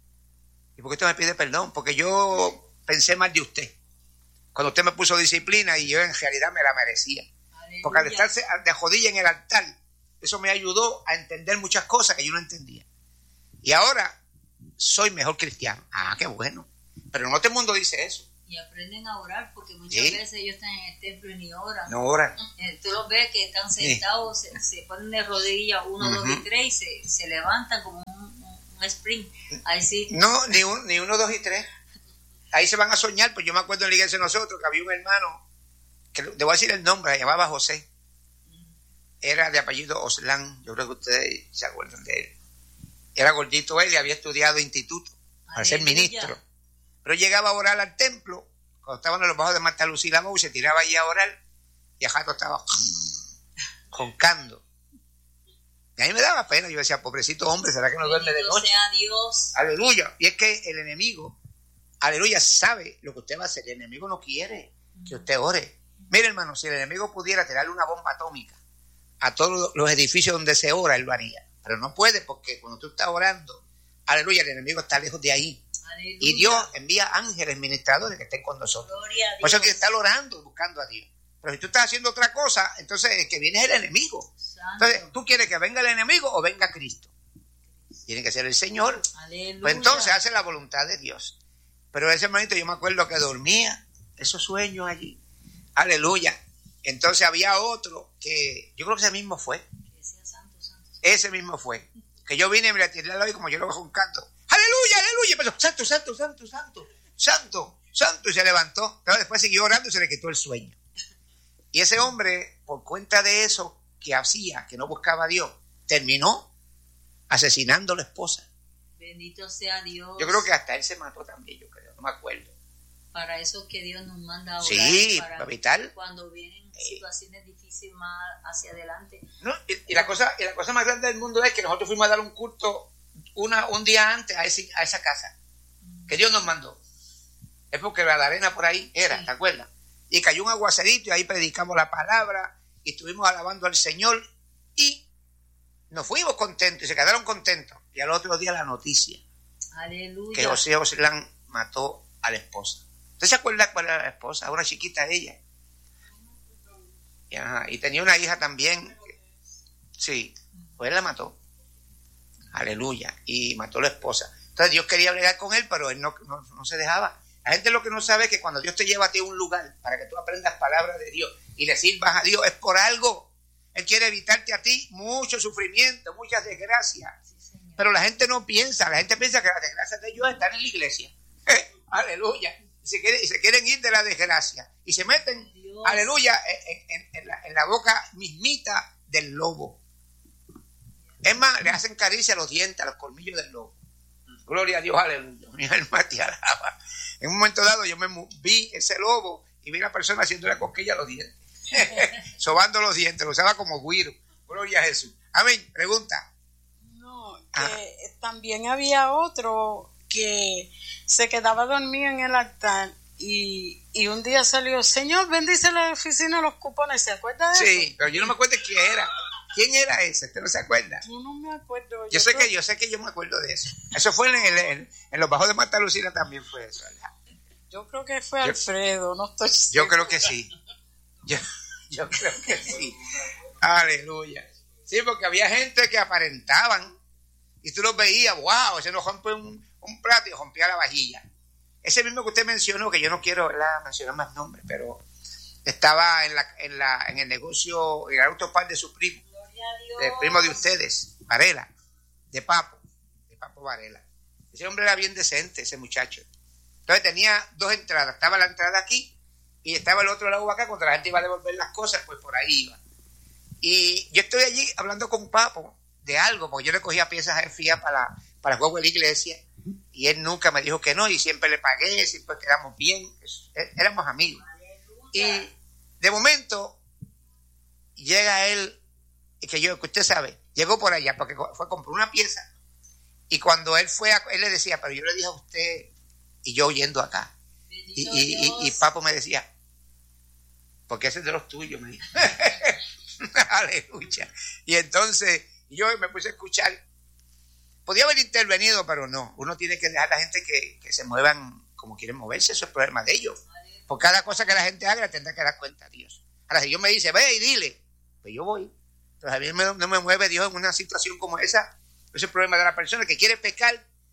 ¿Y por qué usted me pide perdón? Porque yo pensé mal de usted. Cuando usted me puso disciplina y yo en realidad me la merecía. Aleluya. Porque al estarse de rodilla en el altar, eso me ayudó a entender muchas cosas que yo no entendía. Y ahora, soy mejor cristiano. Ah, qué bueno. Pero no todo el mundo dice eso. Y aprenden a orar, porque muchas ¿Sí? veces ellos están en el templo y ni oran. No oran. Tú los ves que están sentados, ¿Sí? se, se ponen de rodillas, uno, uh-huh. dos y tres, y se, se levantan como un, un, un sprint. Ahí sí. No, ni, un, ni uno, dos y tres. Ahí se van a soñar, pues yo me acuerdo en la iglesia de nosotros que había un hermano, que le voy a decir el nombre, se llamaba José. Era de apellido Oslán, yo creo que ustedes se acuerdan de él. Era gordito él y había estudiado instituto para ser ministro. Pero llegaba a orar al templo, cuando estaban en los bajos de Marta Lucía y la Mou, se tiraba allí a orar y el jato estaba roncando. Y a mí me daba pena, yo decía, pobrecito hombre, ¿será que no duerme de noche? Sea Dios. Aleluya. Y es que el enemigo, aleluya, sabe lo que usted va a hacer. El enemigo no quiere que usted ore. Mire, hermano, si el enemigo pudiera tirarle una bomba atómica a todos los edificios donde se ora, él lo haría. Pero no puede, porque cuando tú estás orando, aleluya, el enemigo está lejos de ahí. Aleluya. Y Dios envía ángeles ministradores que estén con nosotros. Por eso hay que estar orando y buscando a Dios. Pero si tú estás haciendo otra cosa, entonces el que viene es el enemigo. Santo. Entonces, ¿tú quieres que venga el enemigo o venga Cristo? Tiene que ser el Señor. Aleluya. Pues entonces hace la voluntad de Dios. Pero ese momento yo me acuerdo que dormía esos sueños allí. Aleluya. Entonces había otro que yo creo que ese mismo fue. Santo, santo. Ese mismo fue. Que yo vine y me la tiré al lado y como yo lo bajo un canto. ¡Aleluya, aleluya! Pero, santo, santo, santo, santo, santo, santo. Y se levantó. Pero después siguió orando y se le quitó el sueño. Y ese hombre, por cuenta de eso que hacía, que no buscaba a Dios, terminó asesinando a la esposa. Bendito sea Dios. Yo creo que hasta él se mató también, yo creo, no me acuerdo. Para eso que Dios nos manda a orar. Sí, para vital. Cuando vienen situaciones difíciles más hacia adelante. No, y, y, la cosa, y la cosa más grande del mundo es que nosotros fuimos a dar un culto una, un día antes a, ese, a esa casa, mm. que Dios nos mandó. Es porque la arena por ahí era, sí. ¿Te acuerdas? Y cayó un aguacerito y ahí predicamos la palabra y estuvimos alabando al Señor y nos fuimos contentos y se quedaron contentos. Y al otro día la noticia. Aleluya. Que José Oslán mató a la esposa. ¿Usted se acuerda cuál era la esposa? Una chiquita ella. Y, ajá, y tenía una hija también. Sí, pues él la mató. Aleluya. Y mató a la esposa. Entonces Dios quería bregar con él, pero él no, no, no se dejaba. La gente lo que no sabe es que cuando Dios te lleva a ti a un lugar para que tú aprendas palabras de Dios y le sirvas a Dios, es por algo. Él quiere evitarte a ti mucho sufrimiento, muchas desgracias. Sí, pero la gente no piensa, la gente piensa que las desgracias de Dios están en la iglesia. Aleluya. Y se, quiere, y se quieren ir de la desgracia. Y se meten, Dios. Aleluya, en, en, en, la, en la boca mismita del lobo. Es más, le hacen caricia a los dientes, a los colmillos del lobo. Gloria a Dios, aleluya. Mi alma te alaba. En un momento dado yo me vi ese lobo y vi a una persona haciendo la cosquilla a los dientes. Sobando los dientes, lo usaba como guiro. Gloria a Jesús. Amén. Pregunta. No, que Ajá. También había otro que se quedaba dormido en el altar y, y un día salió, Señor, bendice la oficina de los cupones. ¿Se acuerda de sí, eso? Sí, pero yo no me acuerdo quién era. ¿Quién era ese? ¿Usted no se acuerda? Yo no me acuerdo. Yo, yo sé creo... que yo sé que yo me acuerdo de eso. Eso fue en, el, en, en los bajos de Marta Lucina también fue eso, ¿verdad? Yo creo que fue yo, Alfredo, no estoy seguro. Yo creo que sí. Yo, yo creo que sí. Aleluya. Sí, porque había gente que aparentaban y tú los veías, wow, ese no rompe un, un plato y rompía la vajilla. Ese mismo que usted mencionó, que yo no quiero, ¿verdad?, mencionar más nombres, pero estaba en la en la en el negocio, en el autopar de su primo, del primo de ustedes, Varela, de Papo, de Papo Varela. Ese hombre era bien decente, ese muchacho. Entonces tenía dos entradas, estaba la entrada aquí y estaba el otro lado acá, cuando la gente iba a devolver las cosas, pues por ahí iba. Y yo estoy allí hablando con Papo de algo, porque yo le cogía piezas a él fía para, para el juego de la iglesia, y él nunca me dijo que no, y siempre le pagué, siempre quedamos bien, éramos amigos. Y de momento llega él, que yo, que usted sabe, llegó por allá, porque fue a comprar una pieza, y cuando él fue, a, él le decía, pero yo le dije a usted, y yo oyendo acá, y, y, y, y Papo me decía, porque ese es de los tuyos, me dijo. Aleluya. Y entonces yo me puse a escuchar. Podía haber intervenido, pero no. Uno tiene que dejar a la gente que, que se muevan como quieren moverse. Eso es problema de ellos. Por cada cosa que la gente haga, tendrá que dar cuenta a Dios. Ahora, si Dios me dice, ve y dile, pues yo voy. Entonces a mí no me mueve Dios en una situación como esa. Ese es el problema de la persona que quiere pecar.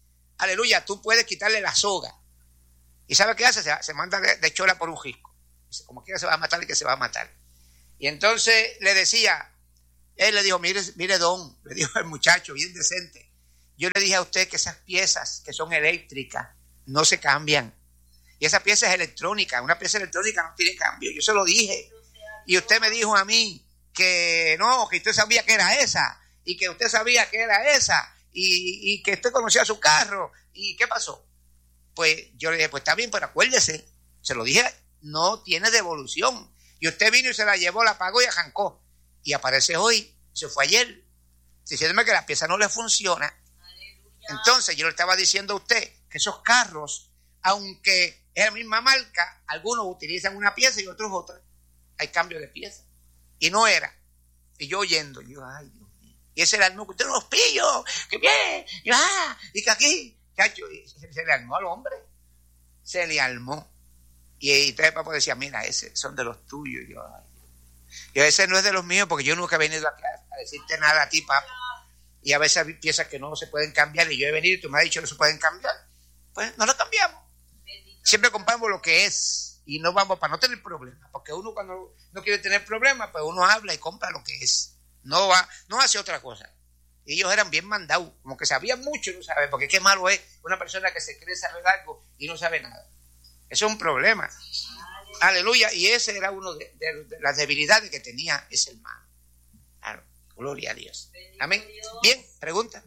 aleluya, tú puedes quitarle la soga. ¿Y sabe qué hace? Se, se manda de, de chola por un risco. Dice, como quiera se va a matar y que se va a matar. Y entonces le decía, él le dijo, mire, mire don, le dijo el muchacho, bien decente. Yo le dije a usted que esas piezas que son eléctricas no se cambian. Y esa pieza es electrónica, una pieza electrónica no tiene cambio. Yo se lo dije. Y usted me dijo a mí que no, que usted sabía que era esa. Y que usted sabía que era esa. Y, y que usted conocía su carro. ¿Y qué pasó? Pues yo le dije, pues está bien, pero acuérdese. Se lo dije, no tiene devolución. Y usted vino y se la llevó, la pagó y arrancó. Y aparece hoy, se fue ayer, diciéndome que la pieza no le funciona. Entonces yo le estaba diciendo a usted que esos carros, aunque es la misma marca, algunos utilizan una pieza y otros otra. Hay cambio de pieza. Y no era. Y yo oyendo, yo, ay Dios mío. Y ese era el núcleo, usted los pillo, que bien, y, ah, y que aquí, chacho, y se, se le armó al hombre. Se le armó. Y, y entonces papá decía, mira, ese son de los tuyos. Y yo, ay Dios. Yo, ese no es de los míos, porque yo nunca he venido aquí a, a decirte nada a ti, papá. Y a veces hay piezas que no se pueden cambiar y yo he venido y tú me has dicho que no se pueden cambiar. Pues no lo cambiamos. Siempre compramos lo que es y no vamos para no tener problemas. Porque uno cuando no quiere tener problemas, pues uno habla y compra lo que es. No va, no hace otra cosa. Y ellos eran bien mandados, como que sabían mucho y no saben, porque qué malo es una persona que se cree saber algo y no sabe nada. Eso es un problema. Aleluya. Y ese era uno de, de, de las debilidades que tenía ese hermano. Claro. Gloria a Dios. Amén. Bien, pregunta.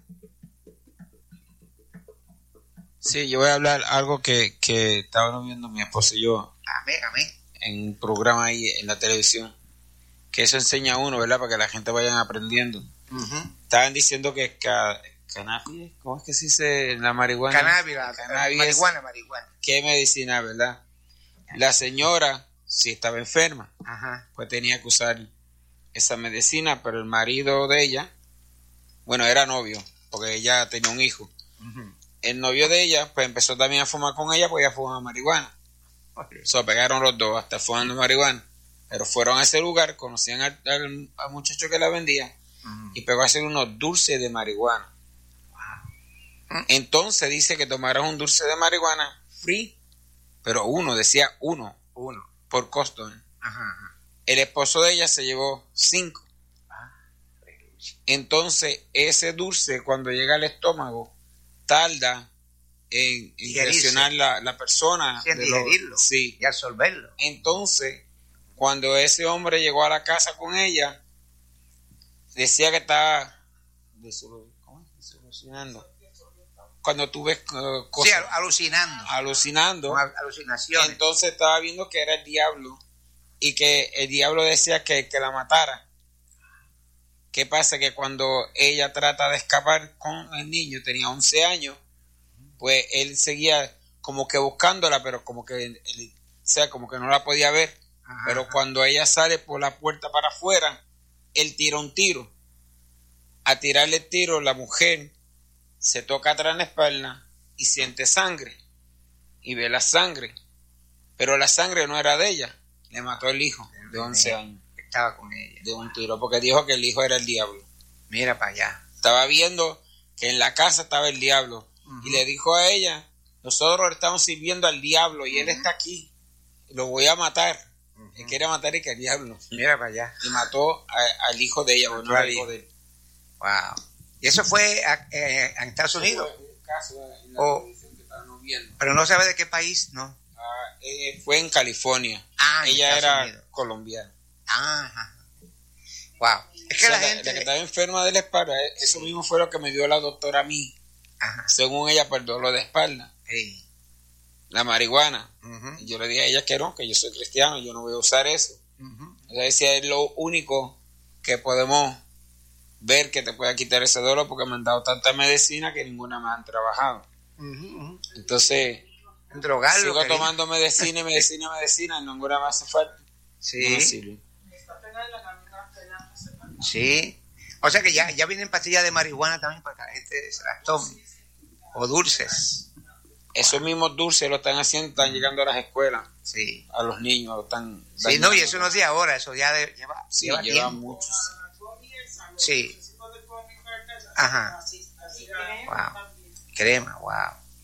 Sí, yo voy a hablar algo que, que estaban viendo mi esposo y yo. Amén, amén. En un programa ahí en la televisión. Que eso enseña a uno, ¿verdad? Para que la gente vaya aprendiendo. Uh-huh. Estaban diciendo que ca, cannabis, ¿cómo es que se dice la marihuana? Cannabis, la, cannabis marihuana, marihuana. ¿Qué medicina, verdad? La señora, si estaba enferma, ajá, pues tenía que usar esa medicina, pero el marido de ella, bueno, era novio, porque ella tenía un hijo. Uh-huh. El novio de ella, pues empezó también a fumar con ella, pues ella fumaba marihuana. Okay. Se so, pegaron los dos, hasta fumando marihuana. Pero fueron a ese lugar, conocían al, al, al muchacho que la vendía, uh-huh, y pegó a hacer unos dulces de marihuana. Wow. Entonces dice que tomaron un dulce de marihuana free, pero uno, decía uno, uno, por costo. ¿eh? Ajá, ajá. El esposo de ella se llevó cinco. Ah, entonces, ese dulce, cuando llega al estómago, tarda en, en presionar la, la persona. Sí, en digerirlo. Sí. Y absorberlo. Entonces, cuando ese hombre llegó a la casa con ella, decía que estaba ¿cómo es? Alucinando. Cuando tú ves uh, cosas. Sí, alucinando. Alucinando. Alucinaciones. Entonces estaba viendo que era el diablo. Y que el diablo decía que, que la matara. ¿Qué pasa? Que cuando ella trata de escapar con el niño, tenía once años, pues él seguía como que buscándola, pero como que, él, o sea, como que no la podía ver. Ajá. Pero cuando ella sale por la puerta para afuera, él tira un tiro. A tirarle el tiro, la mujer se toca atrás en la espalda y siente sangre. Y ve la sangre. Pero la sangre no era de ella. Le mató el hijo de once años. Estaba con ella. De un tiro, porque dijo que el hijo era el diablo. Mira para allá. Estaba viendo que en la casa estaba el diablo. Uh-huh. Y le dijo a ella, nosotros estamos sirviendo al diablo y uh-huh, él está aquí. Lo voy a matar. Uh-huh. Él quiere matar y que el diablo. Mira para allá. Y mató a, al hijo de ella. Bueno, no al hijo de él. Wow. ¿Y eso fue a, eh, en Estados Unidos? Fue un caso en la oh, televisión que estaban viendo. Pero no sabe de qué país, ¿no? Eh, fue en California. Ah, ella era Unidos. colombiana. Ajá. Wow. Es que o sea, la, la gente. La que estaba enferma de la espalda, eso mismo fue lo que me dio la doctora a mí. Ajá. Según ella, por el dolor de espalda. Sí. La marihuana. Uh-huh. Y yo le dije a ella que no, que yo soy cristiano, yo no voy a usar eso. Uh-huh. Ella decía, es lo único que podemos ver que te pueda quitar ese dolor, porque me han dado tanta medicina que ninguna me han trabajado. Uh-huh. Entonces. Drogarlo, sigo querido. tomando medicina y medicina y medicina, ninguna me hace falta. Sí. No sirve. Sí. O sea que ya, ya vienen pastillas de marihuana también para que la gente se las tome. O dulces. Esos mismos dulces lo están haciendo, están llegando a las escuelas. Sí. A los niños lo están. Sí, no, y eso no es de ahora, eso ya de, lleva, sí, lleva, lleva tiempo. muchos. Sí. Ajá. Wow. Crema, wow.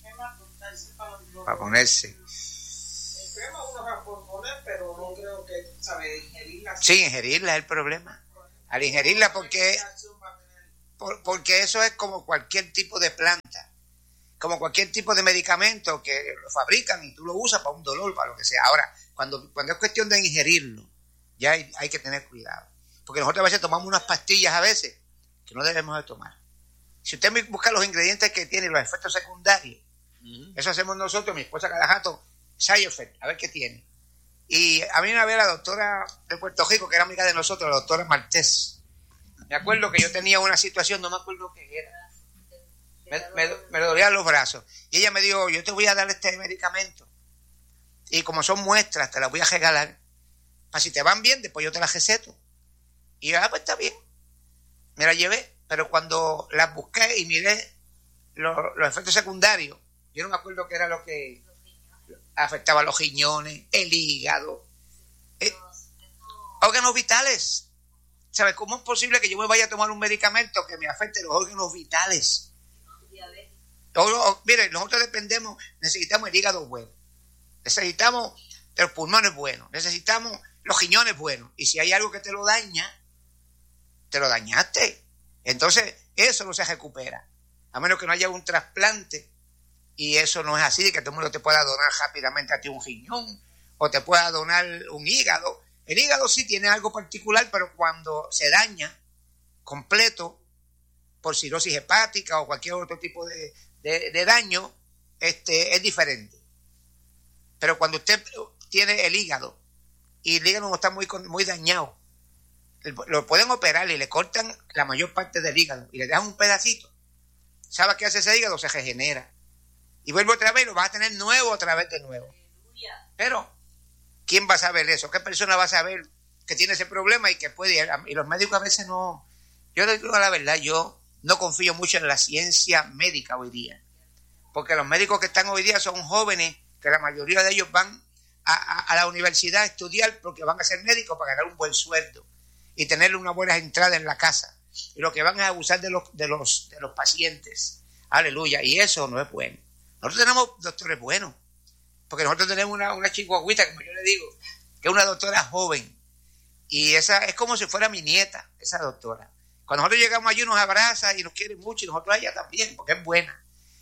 para ponerse. El crema uno va a poner, pero no creo que, ¿sabe? Ingerirla. Sí, ingerirla es el problema. Al ingerirla porque, por, porque eso es como cualquier tipo de planta, como cualquier tipo de medicamento que lo fabrican y tú lo usas para un dolor, para lo que sea. Ahora, cuando, cuando es cuestión de ingerirlo, ya hay, hay que tener cuidado. Porque nosotros a veces tomamos unas pastillas a veces que no debemos de tomar. Si usted busca los ingredientes que tiene, los efectos secundarios, uh-huh. Eso hacemos nosotros, mi esposa cada jato, side effect, a ver qué tiene. Y a mí una vez la doctora de Puerto Rico, que era amiga de nosotros, la doctora Martés, me acuerdo que yo tenía una situación, no me acuerdo qué era, me, me, me dolían los brazos, y ella me dijo, yo te voy a dar este medicamento, y como son muestras, te las voy a regalar, para si te van bien, después yo te las receto. Y yo, ah, pues está bien, me la llevé, pero cuando las busqué y miré los, los efectos secundarios, yo no me acuerdo qué era lo que afectaba a los riñones, el hígado, eh, órganos vitales. ¿Sabes cómo es posible que yo me vaya a tomar un medicamento que me afecte los órganos vitales? Todo, mire, nosotros dependemos, necesitamos el hígado bueno, necesitamos los pulmones buenos, necesitamos los riñones buenos, y si hay algo que te lo daña, te lo dañaste. Entonces, eso no se recupera, a menos que no haya un trasplante, y eso no es así, de que todo el mundo te pueda donar rápidamente a ti un riñón, o te pueda donar un hígado. El hígado sí tiene algo particular, pero cuando se daña completo, por cirrosis hepática o cualquier otro tipo de, de, de daño, este, es diferente. Pero cuando usted tiene el hígado, y el hígado no está muy, muy dañado, lo pueden operar y le cortan la mayor parte del hígado y le dejan un pedacito. ¿Sabe qué hace ese hígado? Se regenera. Y vuelve otra vez y lo va a tener nuevo otra vez de nuevo. Pero, ¿quién va a saber eso? ¿Qué persona va a saber que tiene ese problema y que puede ir? Y los médicos a veces no... Yo les digo la verdad, yo no confío mucho en la ciencia médica hoy día. Porque los médicos que están hoy día son jóvenes, que la mayoría de ellos van a, a, a la universidad a estudiar porque van a ser médicos para ganar un buen sueldo y tener una buena entrada en la casa. Y lo que van es a abusar de los, de los, de los pacientes. Aleluya. Y eso no es bueno. Nosotros tenemos doctores buenos. Porque nosotros tenemos una, una chihuahuita, como yo le digo, que es una doctora joven. Y esa es como si fuera mi nieta, esa doctora. Cuando nosotros llegamos allí nos abraza y nos quiere mucho, y nosotros a ella también, porque es buena.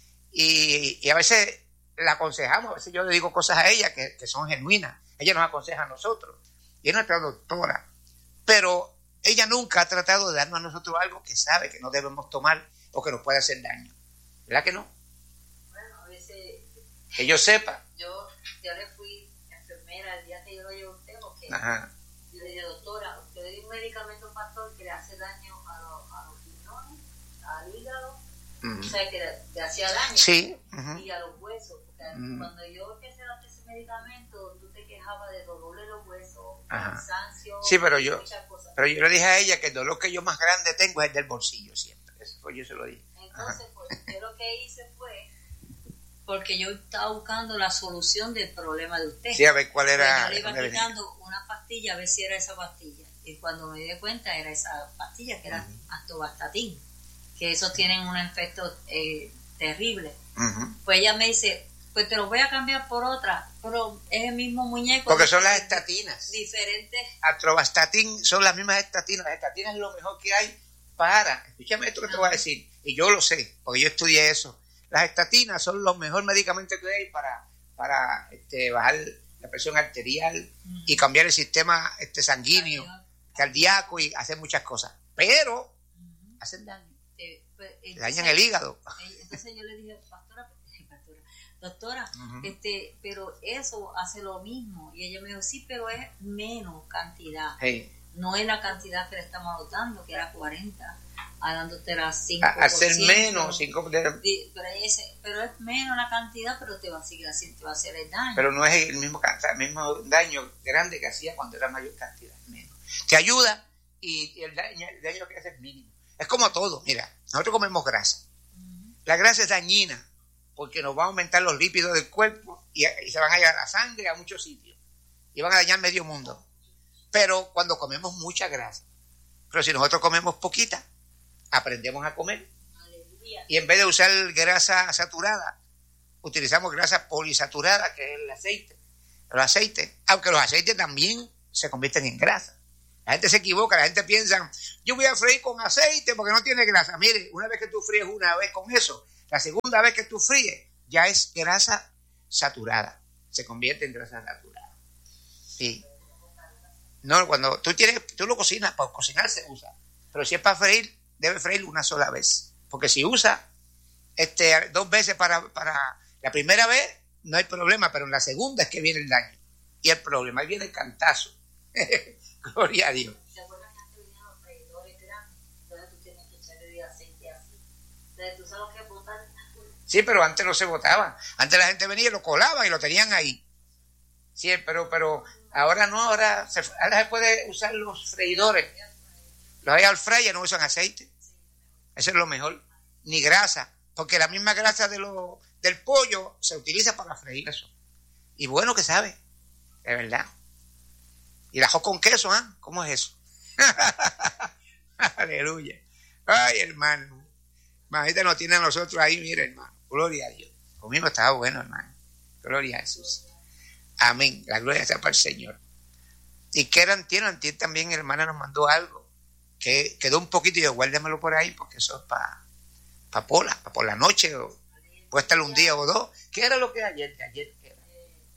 Y, y a veces la aconsejamos, a veces yo le digo cosas a ella que, que son genuinas. Ella nos aconseja a nosotros. Y es nuestra doctora. Pero ella nunca ha tratado de darnos a nosotros algo que sabe que no debemos tomar o que nos puede hacer daño. ¿Verdad que no? Bueno, a veces... Que yo sepa. Yo, yo le fui enfermera el día que yo lo llevé a usted, porque Ajá. Yo le dije, doctora, usted le dio un medicamento pastor que le hace daño a, lo, a los riñones, al hígado, uh-huh. O sea, que le, le hacía daño. Sí. Uh-huh. Y a los huesos. Porque uh-huh. Cuando yo empecé a darte ese medicamento, tú te quejabas de dolor de los huesos, cansancio, sí, pero yo, muchas cosas. Pero yo le dije a ella que el dolor que yo más grande tengo es el del bolsillo siempre. Eso fue, yo se lo dije. Entonces, pues, yo lo que hice fue, porque yo estaba buscando la solución del problema de usted. Sí, a ver cuál era. Pues yo le iba quitando una pastilla a ver si era esa pastilla. Y cuando me di cuenta era esa pastilla que era uh-huh. Atorvastatin, que esos tienen un efecto eh, terrible. Uh-huh. Pues ella me dice, pues te lo voy a cambiar por otra, pero es el mismo muñeco. Porque son las estatinas. Diferentes. Atorvastatin son las mismas estatinas. Las estatinas es lo mejor que hay para, escúchame esto que uh-huh. te voy a decir, y yo lo sé, porque yo estudié eso. Las estatinas son los mejores medicamentos que hay para, para este, bajar la presión arterial uh-huh. y cambiar el sistema este, sanguíneo, cardíaco y hacer muchas cosas. Pero uh-huh. hacen daño. Eh, pues, entonces, dañan el hígado. Entonces yo le dije, pastora, pastora doctora, uh-huh. este, pero eso hace lo mismo. Y ella me dijo, sí, pero es menos cantidad. Hey. No es la cantidad que le estamos dando, que era cuarenta. A dándote las cinco por ciento. Hacer menos, cinco por ciento. Pero, ese, pero es menos la cantidad, pero te va a seguir haciendo, te va a hacer el daño. Pero no es el mismo, el mismo daño grande que hacía cuando era mayor cantidad, menos. Te ayuda y, y el, daño, el daño que hace es mínimo. Es como todo, mira, nosotros comemos grasa. Uh-huh. La grasa es dañina porque nos va a aumentar los lípidos del cuerpo y, y se van a ir a la sangre a muchos sitios y van a dañar medio mundo. Pero cuando comemos mucha grasa, pero si nosotros comemos poquita, aprendemos a comer. Aleluya. Y en vez de usar grasa saturada, utilizamos grasa polisaturada, que es el aceite. Los aceites, aunque los aceites también se convierten en grasa. La gente se equivoca, la gente piensa, yo voy a freír con aceite porque no tiene grasa. Mire, una vez que tú fríes una vez con eso, la segunda vez que tú fríes ya es grasa saturada. Se convierte en grasa saturada. Sí. No, cuando tú tienes, tú lo cocinas, para cocinar se usa. Pero si es para freír, debe freír una sola vez. Porque si usa este, dos veces para, para la primera vez, no hay problema, pero en la segunda es que viene el daño. Y el problema, ahí viene el cantazo. Gloria a Dios. ¿Se acuerdan que antes venían los freidores grandes? Entonces tú tienes que echarle de aceite así. Entonces tú sabes que botar. Sí, pero antes no se botaba. Antes la gente venía y lo colaba y lo tenían ahí. Sí, pero, pero ahora no, ahora se, ahora se puede usar los freidores. Los hay al fryer, no usan aceite. Eso es lo mejor. Ni grasa, porque la misma grasa de lo, del pollo se utiliza para freír eso. Y bueno que sabe, de verdad. Y el ajo con queso, ¿ah? ¿eh? ¿Cómo es eso? Aleluya. Ay, hermano. Imagínate, nos tiene a nosotros ahí, mira, hermano. Gloria a Dios. Conmigo estaba bueno, hermano. Gloria a Jesús. Amén. La gloria sea para el Señor. Y que eran, tienen, también, hermana, nos mandó algo. Que quedó un poquito y yo, guárdamelo por ahí, porque eso es para pa Pola, para por la noche, o puede estar un día o dos. ¿Qué era lo que ayer? De ayer ¿qué era?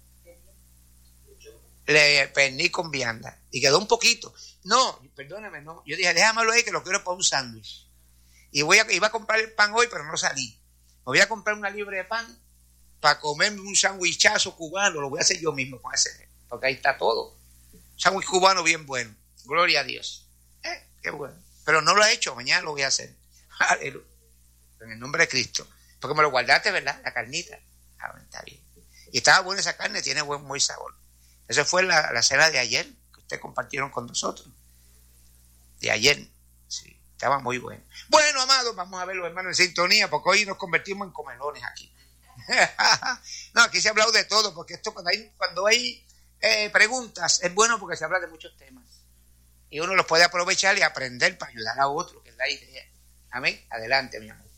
Le pernil con vianda. Y quedó un poquito. No, perdóname, no. Yo dije, déjamelo ahí que lo quiero para un sándwich. Y voy a, iba a comprar el pan hoy, pero no salí. Me voy a comprar una libre de pan para comerme un sándwichazo cubano. Lo voy a hacer yo mismo con ese, porque ahí está todo. Sándwich cubano bien bueno. Gloria a Dios. Eh, qué bueno. Pero no lo he hecho, mañana lo voy a hacer. Aleluya. En el nombre de Cristo. Porque me lo guardaste, ¿verdad? La carnita. Ah, está bien. Y estaba buena esa carne, tiene buen, muy sabor. Esa fue la, la cena de ayer que ustedes compartieron con nosotros. De ayer. Sí, estaba muy bueno. Bueno, amados, vamos a ver los hermanos en sintonía, porque hoy nos convertimos en comelones aquí. No, aquí se ha hablado de todo, porque esto cuando hay, cuando hay eh, preguntas, es bueno porque se habla de muchos temas. Y uno los puede aprovechar y aprender para ayudar a otro, que es la idea. Amén. Adelante, mi amor.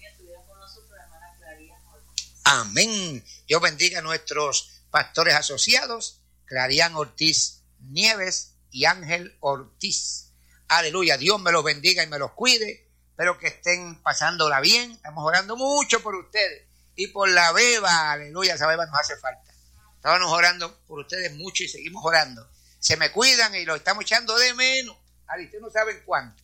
Amén. Dios bendiga a nuestros pastores asociados, Clarián Ortiz Nieves y Ángel Ortiz. Aleluya. Dios me los bendiga y me los cuide. Espero que estén pasándola bien. Estamos orando mucho por ustedes. Y por la beba. Aleluya. Esa beba nos hace falta. Estábamos orando por ustedes mucho y seguimos orando. Se me cuidan y lo estamos echando de menos. Ay, ustedes no saben cuánto.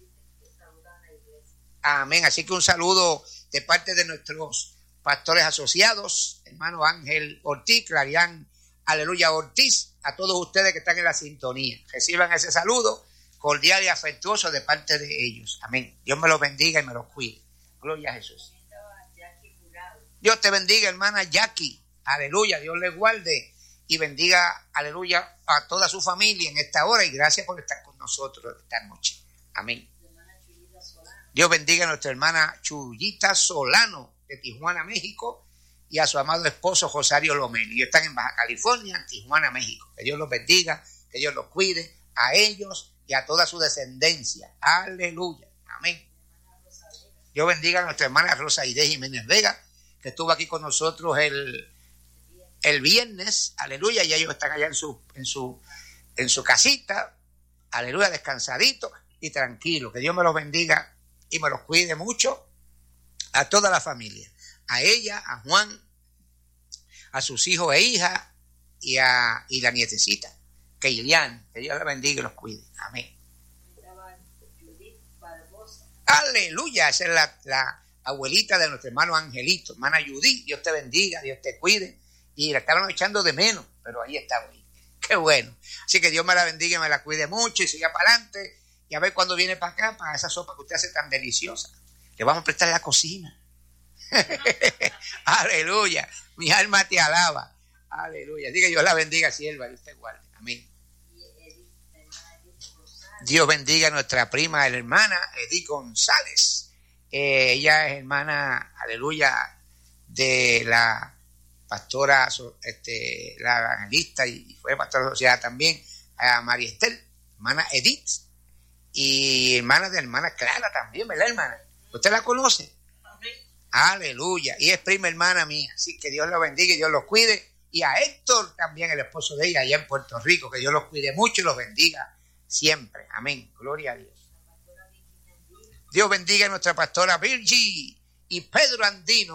Amén. Así que un saludo de parte de nuestros pastores asociados, hermano Ángel Ortiz, Clarián, aleluya, Ortiz, a todos ustedes que están en la sintonía. Reciban ese saludo cordial y afectuoso de parte de ellos. Amén. Dios me los bendiga y me los cuide. Gloria a Jesús. Dios te bendiga, hermana Jackie. Aleluya. Dios les guarde y bendiga, aleluya, a toda su familia en esta hora y gracias por estar con nosotros esta noche. Amén. Dios bendiga a nuestra hermana Chuyita Solano de Tijuana, México, y a su amado esposo Rosario Lomeli. Ellos están en Baja California, Tijuana, México. Que Dios los bendiga, que Dios los cuide, a ellos y a toda su descendencia. Aleluya. Amén. Dios bendiga a nuestra hermana Rosa Aide Jiménez Vega, que estuvo aquí con nosotros el, el viernes. Aleluya. Y ellos están allá en su, en su, en su casita. Aleluya, descansadito y tranquilo. Que Dios me los bendiga y me los cuide mucho. A toda la familia, a ella, a Juan, a sus hijos e hijas y a y la nietecita, Keilian, que Dios la bendiga y los cuide. Amén. Aleluya, esa es la, la abuelita de nuestro hermano Angelito, hermana Judith. Dios te bendiga, Dios te cuide. Y la estaban echando de menos, pero ahí está hoy. Qué bueno. Así que Dios me la bendiga y me la cuide mucho y siga para adelante. Y a ver cuando viene para acá, para esa sopa que usted hace tan deliciosa. Le vamos a prestar la cocina. Aleluya. Mi alma te alaba. Aleluya. Diga Dios la bendiga, sierva, y usted guarde. Amén. Dios bendiga a nuestra prima, la hermana Edith González. Eh, ella es hermana, aleluya, de la pastora, este, la evangelista y fue pastora asociada también a María Estel, hermana Edith, y hermana de hermana Clara también, ¿verdad, hermana? ¿Usted la conoce? Aleluya. Y es prima hermana mía. Así que Dios los bendiga y Dios los cuide. Y a Héctor también, el esposo de ella, allá en Puerto Rico. Que Dios los cuide mucho y los bendiga siempre. Amén. Gloria a Dios. Dios bendiga a nuestra pastora Virgi y Pedro Andino.